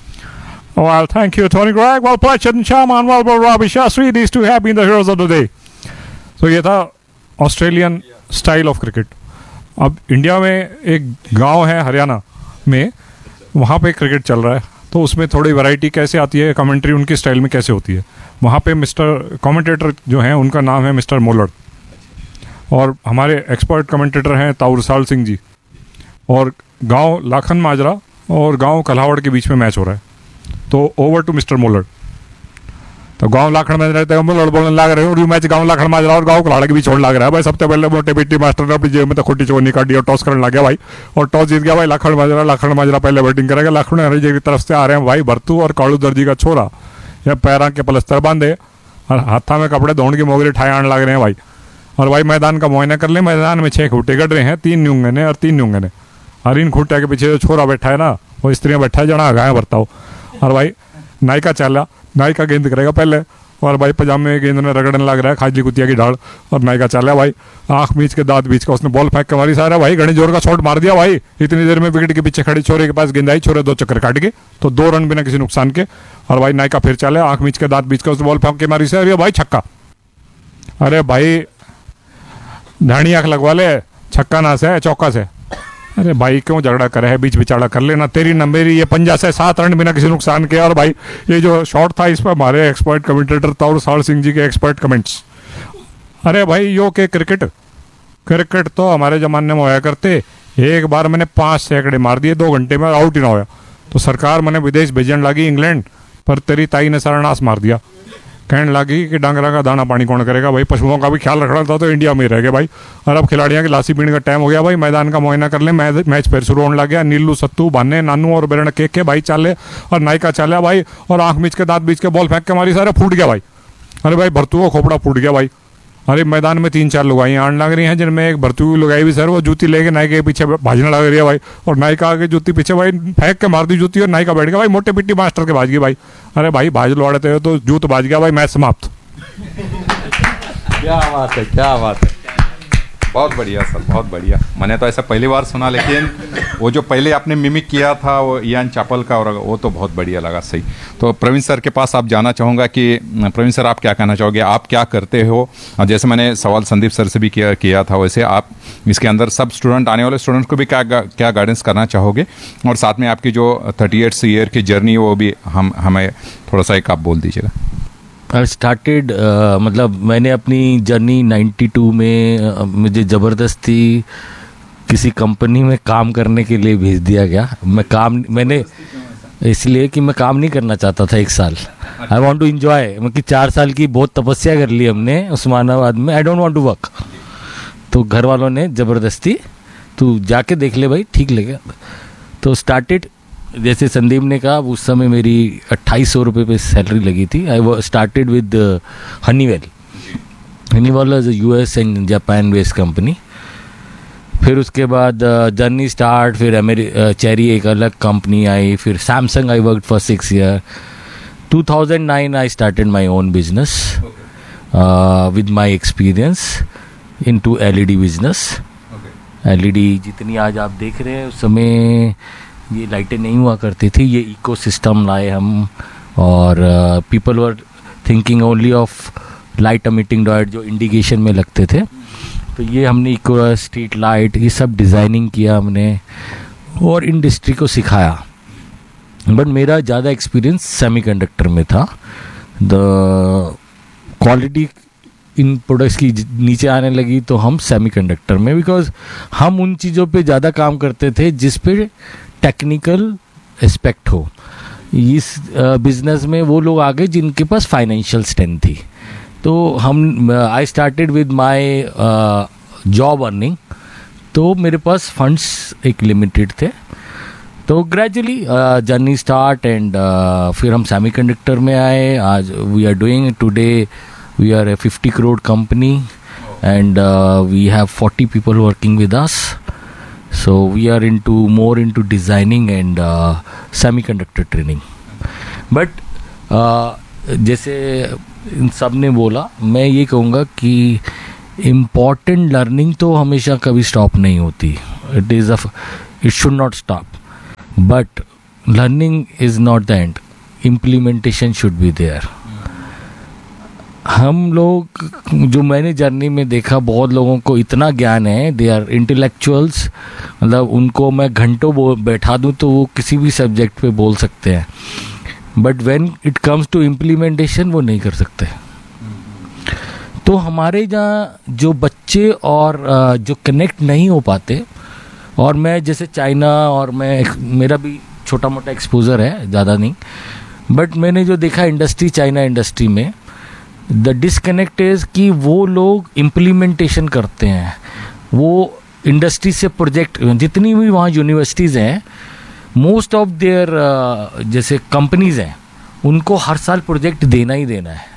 Well, thank you, Tony Greig. Well played, Chetan Sharma, and well played, Ravi Shastri. These two have been the heroes of the day. So ये था ऑस्ट्रेलियन स्टाइल ऑफ क्रिकेट. अब इंडिया में एक गांव है हरियाणा में, वहाँ पे क्रिकेट चल रहा है, तो उसमें थोड़ी वैरायटी कैसे आती है, कमेंट्री उनकी स्टाइल में कैसे होती है. वहाँ पे मिस्टर कमेंटेटर जो हैं उनका नाम है मिस्टर मोलड़, और हमारे एक्सपर्ट कमेंटेटर हैं ताउरसाल सिंह जी. और गांव लाखन माजरा और गांव कल्हावड़ के बीच में मैच हो रहा है. तो ओवर टू मिस्टर मोलड़. तो गांव लाखन में रहते हैं, मोलड़ बोलने लग रहे हैं, मैच गांव लाखन माजरा और गांव कल्हाड़ के बीच होने लग रहा है. भाई सबसे पहले मोटे पिट्टी मास्टर ने अपनी जेब में तो खोटी चोनी काटी और टॉस करने लग गया भाई, और टॉस जीत गया भाई लाखन माजरा. लाखन माजरा पहले बैटिंग करेगा. लाखन हरी जी की तरफ से आ रहे हैं भाई भरतू और कालू दर्जी का छोरा, या पैरा के पलस्तर बांधे और हाथा में कपड़े धोने की मोगरी ठाए आने लग रहे हैं भाई. और भाई मैदान का मुआयना कर ले. मैदान में छह खूटे गड़ रहे हैं, तीन न्यूंगे ने और तीन न्यूंगे ने. और इन खूटे के पीछे जो छोरा बैठा है ना, वो स्त्रियाँ बैठा है जना गाय भरता हो. और भाई नायका चाला, नायका गेंद करेगा पहले, और भाई पजामे में गेंद में रगड़ने लग रहा है खाजली कुतिया की ढाल, और नायका चाला भाई आंख बीच के दांत बीच का उसने बॉल फेंक के मारी. सारा भाई घने जोर का शॉट मार दिया भाई. इतनी देर में विकेट के पीछे खड़ी छोरे के पास गेंद आई, छोरे दो चक्कर काट के, तो दो रन बिना किसी नुकसान के. और भाई नायका फिर चले, आंख बीच के दांत बीच का उसने बॉल फेंक के मारी से, अरे भाई छक्का. अरे भाई धानी आंख लगवा ले, छक्का ना से चौका से. अरे भाई क्यों झगड़ा करे है, बीच बिचाड़ा कर लेना, तेरी न मेरी, ये पंजा से सात रन बिना किसी नुकसान के. और भाई ये जो शॉट था इस पर हमारे एक्सपर्ट कमेंटेटर ताउरसाल सिंह जी के एक्सपर्ट कमेंट्स. अरे भाई यो के क्रिकेट क्रिकेट तो हमारे ज़माने में होया करते. एक बार मैंने पाँच सैकड़े मार दिए दो घंटे में, आउट ही ना होया, तो सरकार मैंने विदेश भेजने लगी इंग्लैंड, पर तेरी ताई ने सरनाश मार दिया. कहने लगी कि डांगरा का दाना पानी कौन करेगा भाई, पशुओं का भी ख्याल रखना था तो इंडिया में रह गए भाई. और अब खिलाड़ियों की लासी पीने का टाइम हो गया भाई. मैदान का मुआयना कर ले. मैच फिर शुरू होने लग गया. नीलू सत्तू भाने नानू और बेरण केक के भाई चाले, और नायका चाले भाई, और आंख बीच के दांत बीच के बॉल फेंक के मारी, सारा फूट गया भाई. अरे भाई भरतू को खोपड़ा फूट गया भाई. अरे मैदान में तीन चार लुगाई आने लग रही हैं, जिनमें एक भरतू की लुगाई भी सर वो जूती लेके नायके के पीछे भाजने लग रही है भाई. और नायका आगे जूती पीछे भाई फेंक के मार दी जूती, और नायका बैठ गया भाई मोटे पिट्टी मास्टर के भाज गई भाई. अरे भाई भाज लौड़ते हो तो जूत भाज गया भाई, मैच समाप्त. क्या बात है, क्या बात है, बहुत बढ़िया सर, बहुत बढ़िया. मैंने तो ऐसा पहली बार सुना, लेकिन वो जो पहले आपने मिमिक किया था वो इयान चापल का, और वो तो बहुत बढ़िया लगा. सही. तो प्रवीण सर के पास आप जाना चाहूँगा कि प्रवीण सर आप क्या कहना चाहोगे, आप क्या करते हो. जैसे मैंने सवाल संदीप सर से भी किया किया था, वैसे आप इसके अंदर सब स्टूडेंट, आने वाले स्टूडेंट्स को भी क्या क्या गाइडेंस करना चाहोगे, और साथ में आपकी जो थर्टी एट्स ईयर की जर्नी वो भी हम हमें थोड़ा सा एक आप बोल दीजिएगा. आई स्टार्टेड uh, मतलब मैंने अपनी जर्नी नाइन्टी टू में uh, मुझे ज़बरदस्ती किसी कंपनी में काम करने के लिए भेज दिया गया. मैं काम मैंने इसलिए कि मैं काम नहीं करना चाहता था एक साल. I want to enjoy. मतलब चार साल की बहुत तपस्या कर ली हमने उस्मानाबाद में. I don't want to work. तो घर वालों ने ज़बरदस्ती तू जाके देख ले भाई, ठीक लगेगा. तो स्टार्टेड, जैसे संदीप ने कहा, उस समय मेरी अट्ठाईस सौ रुपये पे सैलरी लगी थी. I started with Honeywell. Honeywell is US and Japan based company. फिर उसके बाद जर्नी uh, स्टार्ट. फिर अमेरि चेरी एक अलग कंपनी आई. फिर Samsung I work for six year. Two thousand nine I started my own business with my experience in to L E D business. L E D जितनी आज आप देख रहे हैं, उस समय ये लाइटें नहीं हुआ करती थी. ये इकोसिस्टम लाए हम, और people were thinking only of light emitting dot जो इंडिकेशन में लगते थे. तो ये हमने इको स्ट्रीट लाइट ये सब डिज़ाइनिंग किया हमने, और इंडस्ट्री को सिखाया. बट मेरा ज़्यादा एक्सपीरियंस सेमीकंडक्टर में था. द क्वालिटी इन प्रोडक्ट्स की नीचे आने लगी तो हम सेमीकंडक्टर में, बिकॉज हम उन चीज़ों पे ज़्यादा काम करते थे जिस पे टेक्निकल एस्पेक्ट हो। इस बिजनेस में वो लोग आ गए जिनके पास फाइनेंशियल स्ट्रेंथ थी। तो हम I started with my job earning, तो मेरे पास फंड्स एक लिमिटेड थे। तो ग्रेजुअली जर्नी स्टार्ट एंड फिर हम सेमीकंडक्टर में आए। आज we are doing today we R A fifty crore company and we have forty people working with us. So we are into more into designing and semiconductor training. But जैसे इन सब ने बोला, मैं ये कहूँगा कि इम्पॉर्टेंट लर्निंग तो हमेशा कभी स्टॉप नहीं होती। It is a it should not stop, but learning is not the end, implementation should be there. हम लोग जो मैंने जर्नी में देखा, बहुत लोगों को इतना ज्ञान है, दे आर इंटेलेक्चुअल्स, मतलब उनको मैं घंटों बैठा दूं तो वो किसी भी सब्जेक्ट पे बोल सकते हैं, but when it comes to implementation वो नहीं कर सकते। तो हमारे यहाँ जो बच्चे और जो कनेक्ट नहीं हो पाते, और मैं जैसे चाइना और मैं मेरा भी छोटा मोटा एक्सपोजर है, ज़्यादा नहीं, बट मैंने जो देखा इंडस्ट्री, चाइना इंडस्ट्री में द डिसकनेक्ट इज़ कि वो लोग इम्प्लीमेंटेशन करते हैं। वो इंडस्ट्री से प्रोजेक्ट, जितनी भी वहाँ यूनिवर्सिटीज़ हैं, मोस्ट ऑफ देयर जैसे कंपनीज़ हैं, उनको हर साल प्रोजेक्ट देना ही देना है।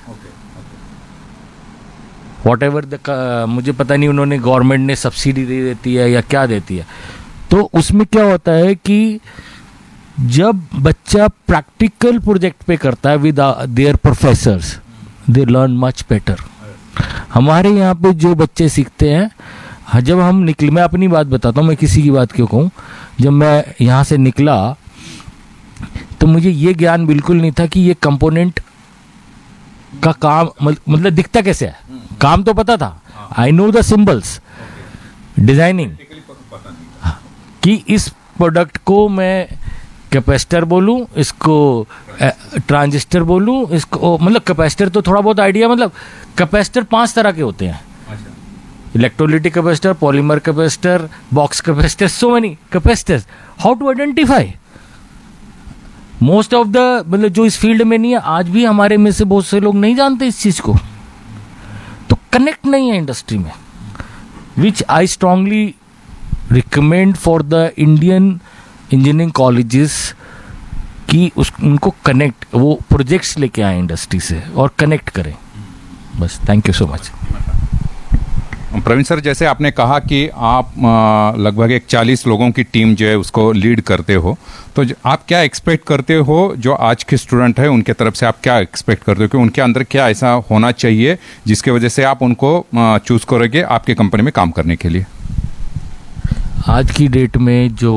वॉट एवर द, मुझे पता नहीं उन्होंने गवर्नमेंट ने सब्सिडी दे देती है या क्या देती है। तो उसमें क्या होता है कि जब बच्चा प्रैक्टिकल प्रोजेक्ट पे करता है with their professors, they learn much better. हमारे यहाँ पे जो बच्चे सीखते हैं, जब हम निकले, मैं अपनी बात बताता हूँ, मैं किसी की बात क्यों कहूँ, जब मैं यहाँ से निकला तो मुझे ये ज्ञान बिल्कुल नहीं था कि ये कंपोनेंट का काम मतलब दिखता कैसे है। काम तो पता था, I know the symbols, designing, कि इस प्रोडक्ट को मैं कैपेसिटर बोलूं, इसको ट्रांजिस्टर बोलूं, इसको मतलब कैपेसिटर तो थोड़ा बहुत आइडिया, मतलब कैपेसिटर पांच तरह के होते हैं, electrolytic capacitor, polymer capacitor, box capacitor, so many capacitors. How to identify? Most of the, मतलब जो इस फील्ड में नहीं है, आज भी हमारे में से बहुत से लोग नहीं जानते इस चीज को। तो कनेक्ट नहीं है इंडस्ट्री में, विच I strongly recommend for the Indian engineering colleges कि उस उनको कनेक्ट, वो प्रोजेक्ट्स लेके आए इंडस्ट्री से और कनेक्ट करें। बस, thank you so much. Praveen sir, जैसे आपने कहा कि आप लगभग एक चालीस लोगों की टीम जो है उसको लीड करते हो, तो आप क्या एक्सपेक्ट करते हो जो आज के स्टूडेंट है उनके तरफ से, आप क्या एक्सपेक्ट करते हो कि उनके अंदर क्या ऐसा होना चाहिए जिसके वजह से आप उनको चूज करोगे आपके कंपनी में काम करने के लिए? आज की डेट में जो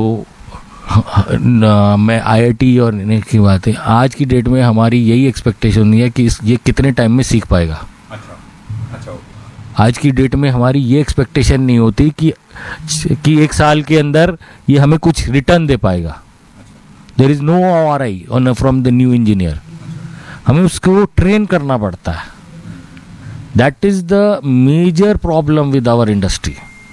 न, मैं आईआईटी और इन्हें की बात है, आज की डेट में हमारी यही एक्सपेक्टेशन है कि इस, ये कितने टाइम में सीख पाएगा। अच्छा, अच्छा। आज की डेट में हमारी ये एक्सपेक्टेशन नहीं होती कि कि एक साल के अंदर ये हमें कुछ रिटर्न दे पाएगा। There is no are I on from the new engineer, हमें उसको ट्रेन करना पड़ता है। That is the major problem with our industry.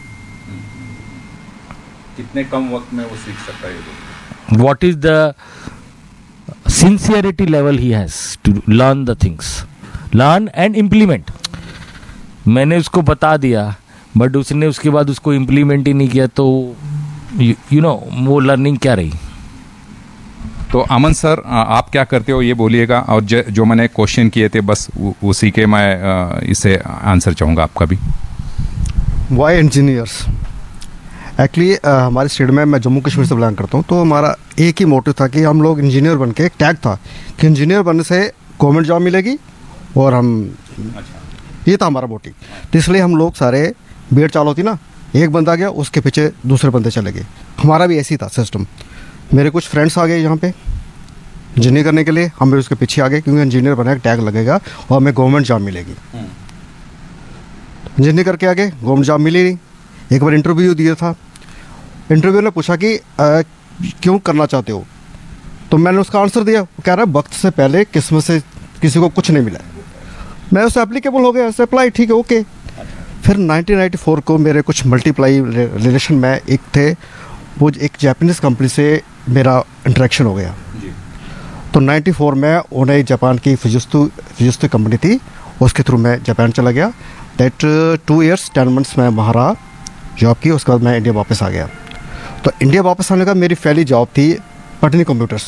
कितने कम वक्त में वो सीख सकता है? What is the sincerity level he has to learn the things, learn and implement? मैंने उसको बता दिया, बट उसने उसके बाद उसको इम्प्लीमेंट ही नहीं किया, तो यू नो वो लर्निंग क्या रही? तो अमन सर, आप क्या करते हो ये बोलिएगा, और जो मैंने क्वेश्चन किए थे बस उसी के मैं इसे आंसर चाहूँगा आपका भी। Y engineers? एक्चुअली हमारे स्टेट में, मैं जम्मू कश्मीर से बिलोंग करता हूँ, तो हमारा एक ही मोटिव था कि हम लोग इंजीनियर बन के, एक टैग था कि इंजीनियर बनने से गवर्नमेंट जॉब मिलेगी, और हम अच्छा। ये था हमारा मोटिव। तो इसलिए हम लोग सारे भीड़ चाल होती ना, एक बंदा गया उसके पीछे दूसरे बंदे चले गए, हमारा भी ऐसी था सिस्टम। मेरे कुछ फ्रेंड्स आ गए यहाँ पे इंजीनियर करने के लिए, हम भी उसके पीछे आ गए, क्योंकि इंजीनियर बना टैग लगेगा और हमें गवर्नमेंट जॉब मिलेगी। इंजीनियर करके आ गए, गवर्नमेंट जॉब मिली नहीं। एक बार इंटरव्यू दिया था, इंटरव्यू ने पूछा कि आ, क्यों करना चाहते हो, तो मैंने उसका आंसर दिया। वो कह रहा है वक्त से पहले किस्मत से किसी को कुछ नहीं मिला। मैं उससे एप्लीकेबल हो गया, उससे अप्लाई, ठीक है, ओके। फिर नाइनटीन नाइंटी फोर को मेरे कुछ मल्टीप्लाई रिलेशन में एक थे, वो एक जापानीज़ कंपनी से मेरा इंटरेक्शन हो गया। तो नाइन्टी फोर में उन्हें जापान की फिजिस्तु फिजिस्तु कंपनी थी, उसके थ्रू मैं जापान चला गया। That two years ten months में वहाँ रहा, जॉब की। उसके बाद मैं इंडिया वापस आ गया। तो इंडिया वापस आने का मेरी पहली जॉब थी Patni computers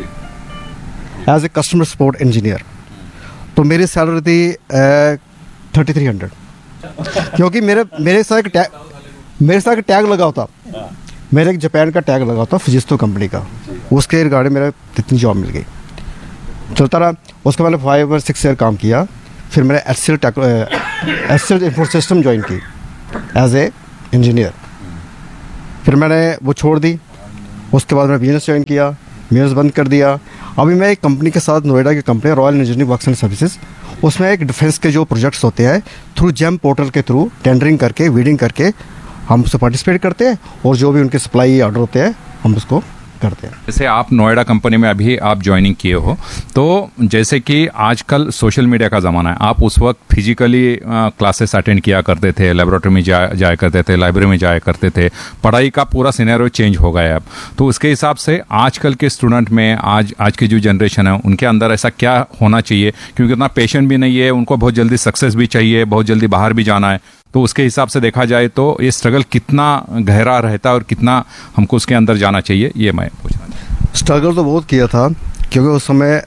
as a customer support engineer. तो मेरी सैलरी थी थर्टी थ्री हंड्रेड, क्योंकि मेरे मेरे साथ एक टैग मेरे साथ एक टैग लगा होता, मेरे एक जापान का टैग लगा होता फिजिस्तो कंपनी का, उसके रिगार्डिंग मेरा इतनी जॉब मिल गई। चलता रहा। उसके बाद फाइव और सिक्स ईयर काम किया। फिर मैंने H C L take H C L info system join की एज ए इंजीनियर। फिर मैंने वो छोड़ दी। उसके बाद मैं बिजनेस ज्वाइन किया, बिजनेस बंद कर दिया। अभी मैं एक कंपनी के साथ, नोएडा की company royal engineering works and services, उसमें एक डिफेंस के जो प्रोजेक्ट्स होते हैं थ्रू जेम पोर्टल के थ्रू टेंडरिंग करके, वीडिंग करके हम उससे पार्टिसिपेट करते हैं, और जो भी उनके सप्लाई ऑर्डर होते हैं हम उसको करते हैं। जैसे आप नोएडा कंपनी में अभी आप ज्वाइनिंग किए हो, तो जैसे कि आजकल सोशल मीडिया का ज़माना है, आप उस वक्त फिजिकली क्लासेस अटेंड किया करते थे, लेबोरेटरी में जा जाया करते थे, लाइब्रेरी में जाया करते थे, पढ़ाई का पूरा सिनेरियो चेंज हो गया है अब। तो उसके हिसाब से आजकल के स्टूडेंट में, आज आज की जो जनरेशन है उनके अंदर ऐसा क्या होना चाहिए, क्योंकि उतना पेशेंट भी नहीं है, उनको बहुत जल्दी सक्सेस भी चाहिए, बहुत जल्दी बाहर भी जाना है। तो उसके हिसाब से देखा जाए तो ये स्ट्रगल कितना गहरा रहता है और कितना हमको उसके अंदर जाना चाहिए, ये मैं पूछना चाहता हूँ। स्ट्रगल तो बहुत किया था, क्योंकि उस समय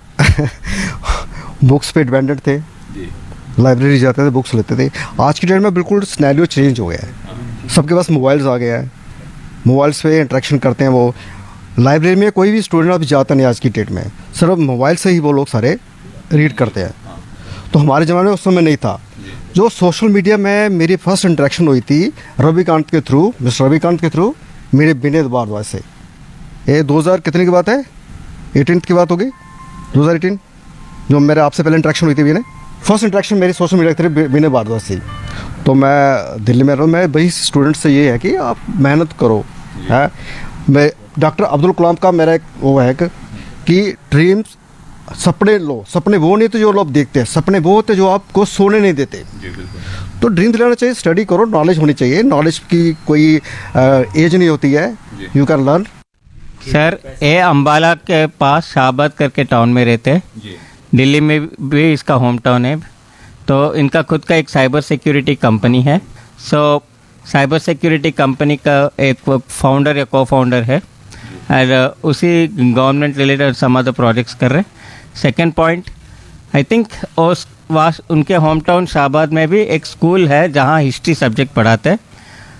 बुक्स पे डिपेंडेंट थे, लाइब्रेरी जाते थे, बुक्स लेते थे। आज की डेट में बिल्कुल सिनेरियो चेंज हो गया है, सबके पास मोबाइल्स आ गया है, मोबाइल्स पे इंटरेक्शन करते हैं वो। लाइब्रेरी में कोई भी स्टूडेंट अभी जाता नहीं आज की डेट में, सिर्फ मोबाइल से ही वो लोग सारे रीड करते हैं। तो हमारे ज़माने में उस समय नहीं था। जो सोशल मीडिया में मेरी फर्स्ट इंटरेक्शन हुई थी रविकांत के थ्रू, मिस्टर रविकांत के थ्रू, मेरे विनय भारद्वाज से। ये दो हज़ार कितने की बात है, एटीन की बात होगी, दो हज़ार एटीन, जो मेरे आपसे पहले इंटरेक्शन हुई थी विनय। फर्स्ट इंटरेक्शन मेरी सोशल मीडिया के थ्रू विनय भारद्वाज से। तो मैं दिल्ली में रहा हूँ, मैं वही स्टूडेंट से ये है कि आप मेहनत करो। है मैं डॉक्टर अब्दुल कलाम का मेरा एक वो है कि ड्रीम्स, सपने लो, सपने वो नहीं तो जो लोग देखते हैं, सपने वो होते जो आपको सोने नहीं देते। तो ड्रीम्स लेना चाहिए, स्टडी करो, नॉलेज होनी चाहिए, नॉलेज की कोई एज नहीं होती है, यू कैन लर्न। सर ये अम्बाला के पास शाहबाद करके टाउन में रहते हैं, दिल्ली में भी इसका होम टाउन है। तो इनका खुद का एक साइबर सिक्योरिटी कंपनी है। सो साइबर सिक्योरिटी कंपनी का एक फाउंडर या को फाउंडर है, और उसी government related some other projects कर रहे हैं। सेकेंड पॉइंट, आई थिंक उस वास उनके होम टाउन शाहबाद में भी एक स्कूल है जहाँ हिस्ट्री सब्जेक्ट पढ़ाते हैं,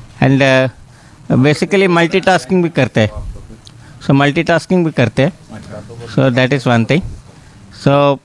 एंड बेसिकली मल्टीटास्किंग भी करते हैं। सो मल्टीटास्किंग भी करते हैं। So that is one thing. सो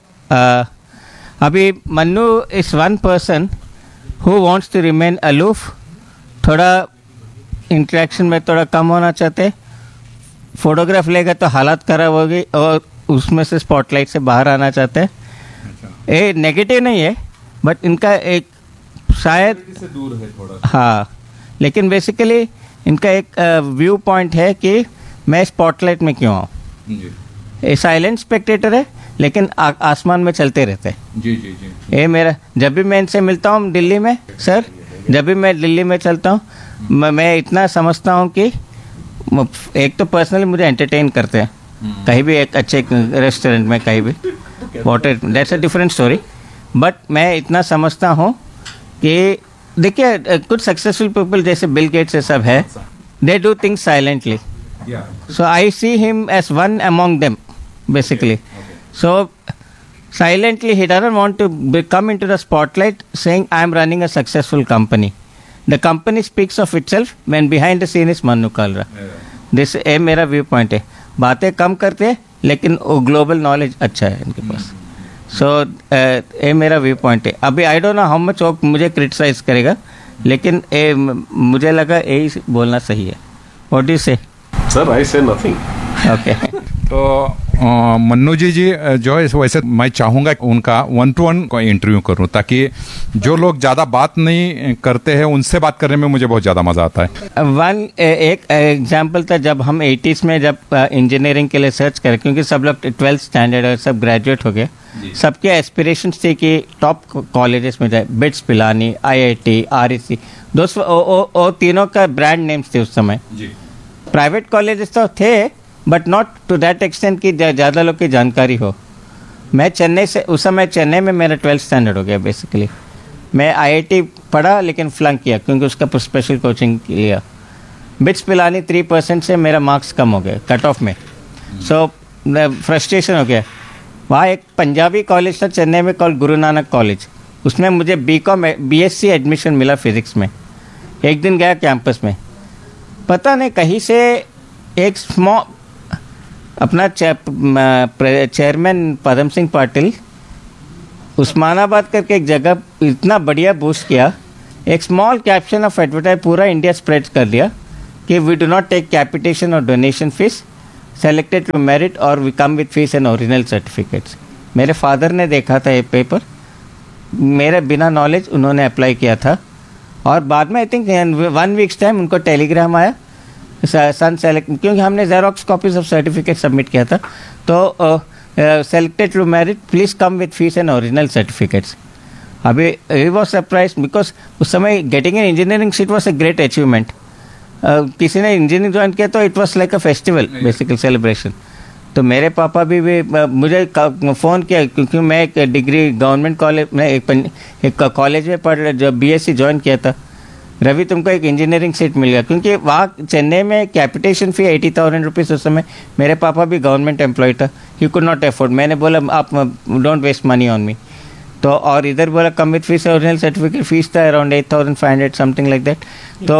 अभी Mannu is one person who wants to remain aloof, थोड़ा इंटरेक्शन में थोड़ा कम होना चाहते, फोटोग्राफ लेगा तो हालत खराब होगी, और उसमें से स्पॉटलाइट से बाहर आना चाहते हैं। ये नेगेटिव नहीं है, बट इनका एक शायद से दूर है थोड़ा। हाँ, लेकिन बेसिकली इनका एक व्यू पॉइंट है कि मैं स्पॉटलाइट में क्यों आऊँ। ये साइलेंट स्पेक्टेटर है, लेकिन आ, आसमान में चलते रहते हैं। जी जी जी। ये मेरा, जब भी मैं इनसे मिलता हूँ दिल्ली में, सर जब भी मैं दिल्ली में चलता हूँ, मैं इतना समझता हूँ कि एक तो पर्सनली मुझे एंटरटेन करते हैं, कहीं भी एक अच्छे रेस्टोरेंट में, कहीं भी, water, that's a different story. But मैं इतना समझता हूँ कि देखिए कुछ सक्सेसफुल पीपल जैसे बिल गेट्स से सब है, they do things silently. So I see him as one among them basically. So silently he doesn't want to be, come into the spotlight saying I am running a successful company. The company speaks of itself when behind the scene is Mannu Kalra. This ए मेरा व्यू पॉइंट है। बातें कम करते हैं, लेकिन वो ग्लोबल नॉलेज अच्छा है इनके पास। सो ये मेरा व्यू पॉइंट है। अभी I don't know how much वो मुझे क्रिटिसाइज करेगा, लेकिन ए मुझे लगा यही बोलना सही है। व्हाट डू यू से? सर आई से नथिंग। ओके। तो आ, मन्नू जी जी जो है, वैसे मैं चाहूँगा उनका वन टू वन को इंटरव्यू करूं, ताकि जो लोग ज़्यादा बात नहीं करते हैं उनसे बात करने में मुझे बहुत ज़्यादा मज़ा आता है। वन एक एग्जांपल था, जब हम एटीज़ में जब इंजीनियरिंग के लिए सर्च करें, क्योंकि सब लोग ट्वेल्थ स्टैंडर्ड और सब ग्रेजुएट हो गए, सबके एस्पिरेशंस थे कि टॉप कॉलेजेस में जाए, bits Pilani, I I T, R E सी, दोस्त वो तीनों का ब्रांड नेम्स थे उस समय। प्राइवेट कॉलेजेस तो थे but not to that extent कि ज़्यादा लोग की जानकारी हो। मैं चेन्नई से, उस समय चेन्नई में मेरा ट्वेल्थ स्टैंडर्ड हो गया बेसिकली। मैं आईआईटी पढ़ा लेकिन फ्लंक किया क्योंकि उसका स्पेशल कोचिंग लिया। बिट्स पिलानी थ्री परसेंट से मेरा मार्क्स कम हो गया कट ऑफ में, सो फ्रस्ट्रेशन हो गया। वहाँ एक पंजाबी कॉलेज था चेन्नई में कॉल गुरु नानक कॉलेज, उसमें मुझे B com B S C admission मिला फिज़िक्स में। एक दिन गया कैंपस में, पता नहीं कहीं से एक स्मॉल अपना चेयरमैन पदम सिंह पाटिल उस्मानाबाद करके एक जगह इतना बढ़िया बूस्ट किया, एक स्मॉल कैप्शन ऑफ एडवर्टाइज पूरा इंडिया स्प्रेड कर दिया कि we do not take capitation और donation fees, selected to merit और we come with fees and original certificates. मेरे फादर ने देखा था ये पेपर, मेरे बिना नॉलेज उन्होंने अप्लाई किया था और बाद में I think one weeks time उनको टेलीग्राम आया सन सेलेक्ट, क्योंकि हमने xerox copies of certificate submit किया था, तो selected to merit please come with fees and original certificates. अभी ही वॉज सरप्राइज बिकॉज उस समय getting an engineering seat was a great achievement. किसी ने इंजीनियरिंग ज्वाइन किया तो it was like a festival बेसिकल celebration. तो मेरे पापा भी, भी मुझे फ़ोन किया क्योंकि मैं एक डिग्री गवर्नमेंट कॉलेज में एक, एक कॉलेज में पढ़ जो बीएससी ज्वाइन किया था, रवि तुमको एक इंजीनियरिंग सीट मिल गया, क्योंकि वहाँ चेन्नई में कैपिटेशन फ़ी एटी थाउजेंड रुपीज़ उस समय। मेरे पापा भी गवर्नमेंट एम्प्लॉय था, ही कुड नॉट अफोर्ड। मैंने बोला आप don't waste money on me, तो और इधर बोला come with fees original certificate, fees था around eight thousand five hundred something like that. तो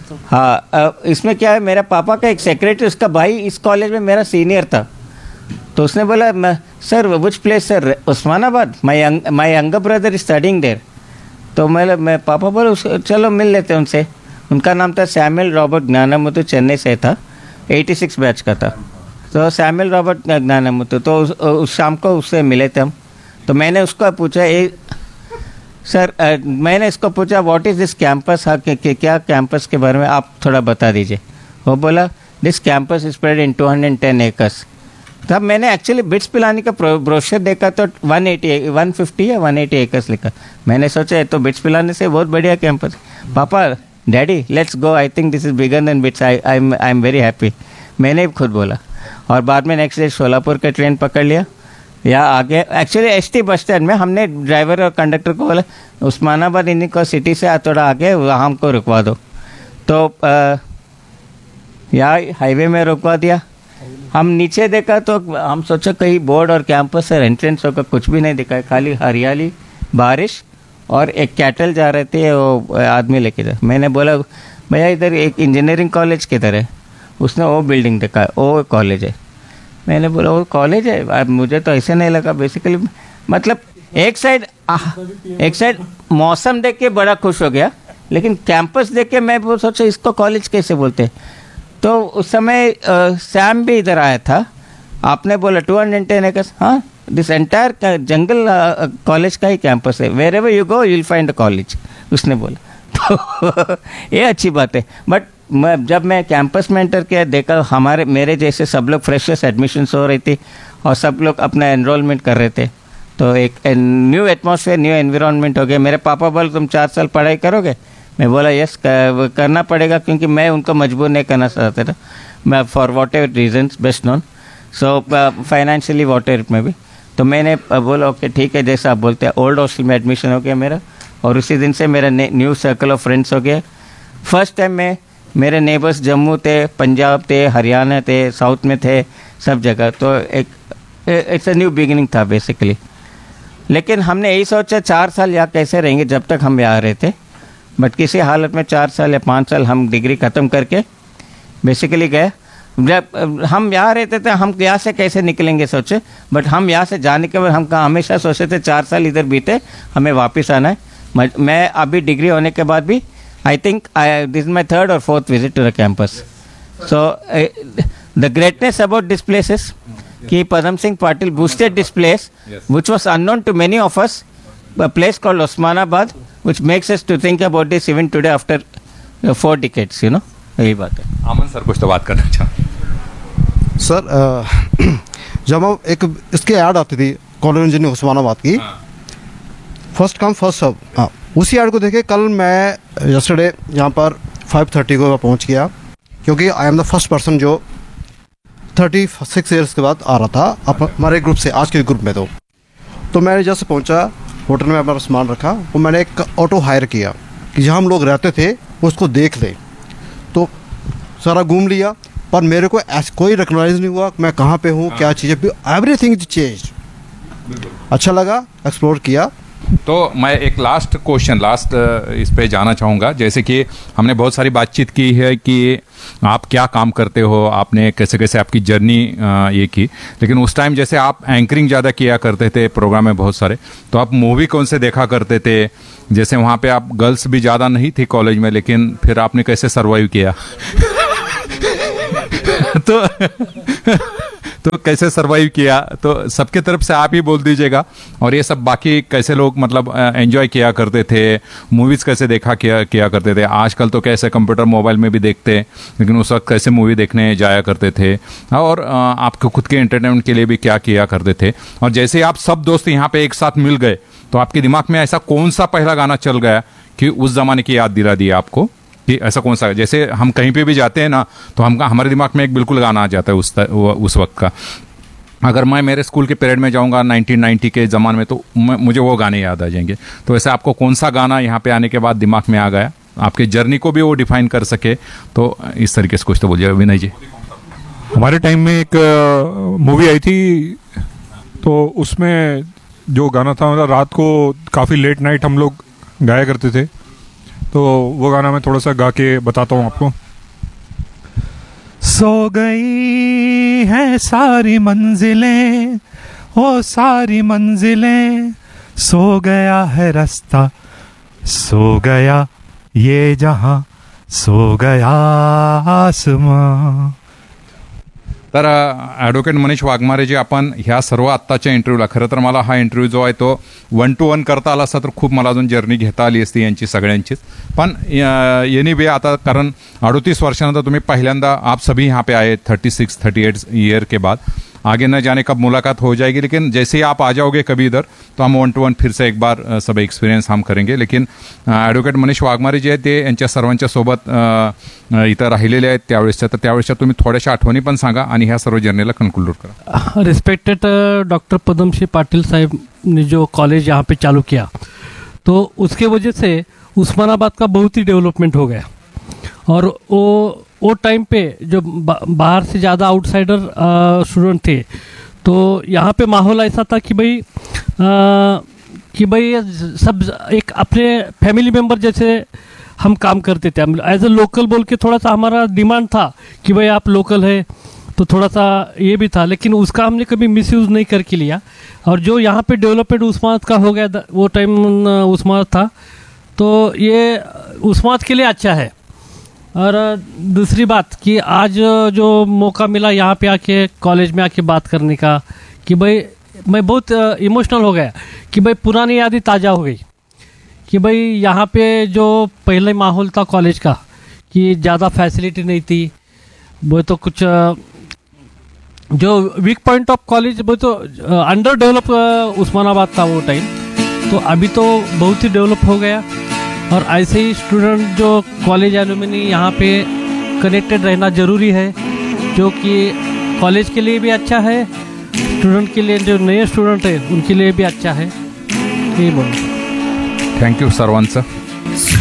हाँ, इसमें क्या है, मेरा पापा का एक सेक्रेटरी, उसका भाई इस कॉलेज में मेरा सीनियर था, तो उसने बोला sir which place sir, Osmanabad, my my younger brother is studying there. तो मैं मैं पापा बोले चलो मिल लेते हैं उनसे। उनका नाम था सैमुअल रॉबर्ट ज्ञानमुतु, चेन्नई से था, एटी सिक्स बैच का था। तो सैमुअल रॉबर्ट ज्ञानमुतु, तो उस, उस शाम को उससे मिले थे हम। तो मैंने उसको पूछा ए सर आ, मैंने इसको पूछा व्हाट इज़ दिस कैंपस, हाँ क्या कैंपस के बारे में आप थोड़ा बता दीजिए। वो बोला this campus is spread in two hundred ten acres. तब मैंने एक्चुअली बिट्स पिलानी का ब्रोशर देखा तो वन एटी वन फिफ्टी या वन एटी एकर्स लिखा। मैंने सोचा तो बिट्स पिलाने से बहुत बढ़िया कैंपस। पापा daddy let's go, I think this is bigger than bits, I I I am very happy, मैंने खुद बोला। और बाद में नेक्स्ट डे सोलापुर का ट्रेन पकड़ लिया या आगे, actually S T bus stand में हमने ड्राइवर और कंडक्टर को बोला उस्मानाबाद इन्हीं को सिटी से थोड़ा आगे वहाँ हमको रुकवा दो। तो यहाँ हाईवे में रुकवा दिया। हम नीचे देखा तो हम सोचा कहीं बोर्ड और कैंपस से एंट्रेंस होगा, कुछ भी नहीं दिखा, खाली हरियाली, बारिश और एक कैटल जा रहे थे, वो आदमी लेके जा। मैंने बोला भैया इधर एक इंजीनियरिंग कॉलेज किधर है? उसने वो बिल्डिंग देखा, वो कॉलेज है। मैंने बोला वो कॉलेज है? अब मुझे तो ऐसे नहीं लगा बेसिकली, मतलब एक साइड एक साइड मौसम देख के बड़ा खुश हो गया, लेकिन कैंपस देख के मैं वो सोचा इसको कॉलेज कैसे बोलते हैं। तो उस समय आ, सैम भी इधर आया था, आपने बोला टू हंड्रेड टेन एकर्स, हाँ दिस एंटायर जंगल कॉलेज का ही कैंपस है, where ever you go you will find a college, उसने बोला। तो ये अच्छी बात है। बट मैं जब मैं कैंपस में एंटर किया देखा हमारे मेरे जैसे सब लोग फ्रेशर्स एडमिशन्स हो रही थी और सब लोग अपना एनरोलमेंट कर रहे थे, तो एक न्यू एटमॉस्फेयर न्यू एनवायरनमेंट हो गया। मेरे पापा बोले तुम चार साल पढ़ाई करोगे? मैं बोला यस करना पड़ेगा, क्योंकि मैं उनको मजबूर नहीं करना चाहता था, मैं for what ever regions best known, so financially what ever में भी। तो मैंने बोला ओके ठीक है जैसा आप बोलते हैं। ओल्ड हॉस्टल में एडमिशन हो गया मेरा, और उसी दिन से मेरा न्यू सर्कल ऑफ फ्रेंड्स हो गया। फर्स्ट टाइम में मेरे नेबर्स जम्मू थे, पंजाब थे, हरियाणा थे, साउथ में थे, सब जगह। तो एक इट्स अ न्यू बिगिनिंग था बेसिकली। लेकिन हमने यही सोचा चार साल यहाँ कैसे रहेंगे जब तक हम यहाँ रहे थे, बट किसी हालत में चार साल या पाँच साल हम डिग्री ख़त्म करके बेसिकली गए। जब हम यहाँ रहते थे हम यहाँ से कैसे निकलेंगे सोचे, बट हम यहाँ से जाने के बाद हम कहाँ हमेशा सोचते थे चार साल इधर बीते हमें वापस आना है। मैं अभी डिग्री होने के बाद भी I think this is my third और fourth visit to the campus. So the greatness about this place is कि Padam Singh Patil boosted this place, yes, which was unknown to many of us, a place called Osmanabad, which makes us to think about this even today after uh, four decades, you know. यही बात है। आमन सर कुछ तो बात करना चाहते सर। आ, जब हम एक इसके ऐड आती थी कॉलेज इंजीनियरिंग उस्मानाबाद की, फर्स्ट कम फर्स्ट सर्व, हाँ उसी ऐड को देखे कल मैं यस्टरडे यहाँ पर फाइव थर्टी को पहुँच गया। क्योंकि I am the first person जो थर्टी सिक्स ईयर्स के बाद आ रहा था अप- हमारे ग्रुप से, आज के ग्रुप में। तो तो मैंने जैसे पहुंचा होटल में, अपना सामान रखा, और मैंने एक ऑटो हायर किया कि जहाँ हम लोग रहते थे उसको देख लें। तो सारा घूम लिया, पर मेरे को ऐसा कोई रिकॉग्नाइज नहीं हुआ मैं कहाँ पे हूँ, क्या चीज़ें, एवरीथिंग चेंज। अच्छा लगा, एक्सप्लोर किया। तो मैं एक लास्ट क्वेश्चन लास्ट इस पे जाना चाहूँगा। जैसे कि हमने बहुत सारी बातचीत की है कि आप क्या काम करते हो, आपने कैसे कैसे आपकी जर्नी ये की, लेकिन उस टाइम जैसे आप एंकरिंग ज़्यादा किया करते थे प्रोग्राम में बहुत सारे, तो आप मूवी कौन से देखा करते थे? जैसे वहाँ पे आप गर्ल्स भी ज़्यादा नहीं थी कॉलेज में, लेकिन फिर आपने कैसे सर्वाइव किया? तो तो कैसे सरवाइव किया, तो सबके तरफ से आप ही बोल दीजिएगा। और ये सब बाकी कैसे लोग मतलब एंजॉय किया करते थे, मूवीज़ कैसे देखा किया किया करते थे। आजकल तो कैसे कंप्यूटर मोबाइल में भी देखते, लेकिन उस वक्त कैसे मूवी देखने जाया करते थे, और अ, आपके खुद के एंटरटेनमेंट के लिए भी क्या किया करते थे। और जैसे आप सब दोस्त यहाँ पे एक साथ मिल गए, तो आपके दिमाग में ऐसा कौन सा पहला गाना चल गया कि उस ज़माने की याद दिला दी आपको, कि ऐसा कौन सा? जैसे हम कहीं पे भी जाते हैं ना, तो हम हमारे दिमाग में एक बिल्कुल गाना आ जाता है उस उस वक्त का। अगर मैं मेरे स्कूल के पीरियड में जाऊंगा नाइनटीन नाइंटी के ज़माने में, तो मुझे वो गाने याद आ जाएंगे। तो ऐसे आपको कौन सा गाना यहाँ पे आने के बाद दिमाग में आ गया, आपके जर्नी को भी वो डिफाइन कर सके, तो इस तरीके से कुछ तो बोलिए विनय जी। हमारे टाइम में एक मूवी आई थी, तो उसमें जो गाना था, मतलब रात को काफ़ी लेट नाइट हम लोग गाया करते थे, तो वो गाना मैं थोड़ा सा गा के बताता हूँ आपको। सो गई हैं सारी मंजिलें, ओ सारी मंजिलें, सो गया है रास्ता, सो गया ये जहां, सो गया आसमां। तर ॲडव्होकेट मनीष वाघमारे जे आपण ह्या सर्व आत्ताच्या इंटरव्ह्यूला, खरं तर मला हा इंटरव्ह्यू जो आहे तो वन टू वन करता आला असता तर खूप मला अजून जर्नी घेता आली असती यांची सगळ्यांचीच, पण एनी वे आता कारण अडतीस वर्षानंतर तुम्ही पहिल्यांदा आप सभी यहाँ पे आए thirty six thirty eight year के बाद, आगे न जाने कब मुलाकात हो जाएगी, लेकिन जैसे ही आप आ जाओगे कभी इधर, तो हम वन टू वन फिर से एक बार अ, सब एक्सपिरियन्स हम करेंगे। लेकिन ॲडव्होकेट मनीष वाघमारे जे आहेत ते यांच्या सर्वांच्या सोबत अ, अ, इथं राहिलेले आहेत त्यावेळेसच्या, तर त्यावेळेसच्या तुम्ही थोड्याशा आठवणी पण सांगा आणि ह्या सर्व जर्नीला कन्क्लूड करा। रिस्पेक्टेड डॉक्टर पदम सिंह पाटिल साहब ने जो कॉलेज यहाँ पे चालू किया, तो उसके वजह से उस्मानाबाद का बहुत ही डेवलपमेंट हो गया। और वो वो टाइम पे जो बा, बाहर से ज़्यादा आउटसाइडर स्टूडेंट थे, तो यहाँ पे माहौल ऐसा था कि भाई आ, कि भाई सब एक अपने फैमिली मेम्बर जैसे हम काम करते थे। एज ए लोकल बोल के थोड़ा सा हमारा डिमांड था कि भाई आप लोकल है, तो थोड़ा सा ये भी था, लेकिन उसका हमने कभी मिसयूज़ नहीं करके लिया। और जो यहाँ पे डेवलपमेंट उस्मानाबाद का हो गया, वो टाइम उस्मानाबाद था, तो ये उस्मानाबाद के लिए अच्छा है। और दूसरी बात कि आज जो मौका मिला यहाँ पे आके कॉलेज में आके बात करने का, कि भाई मैं बहुत इमोशनल हो गया कि भाई पुरानी यादें ताज़ा हो गई, कि भाई यहाँ पे जो पहले माहौल था कॉलेज का, कि ज़्यादा फैसिलिटी नहीं थी, वो तो कुछ जो वीक पॉइंट ऑफ कॉलेज वो तो अंडर डेवलप उस्मानाबाद था वो टाइम, तो अभी तो बहुत ही डेवलप हो गया। और ऐसे ही स्टूडेंट जो कॉलेज एलुमनी यहाँ पे कनेक्टेड रहना ज़रूरी है, जो कि कॉलेज के लिए भी अच्छा है, स्टूडेंट के लिए जो नए स्टूडेंट है उनके लिए भी अच्छा है, ये बोलूँ। थँक्यू सर्वांचं।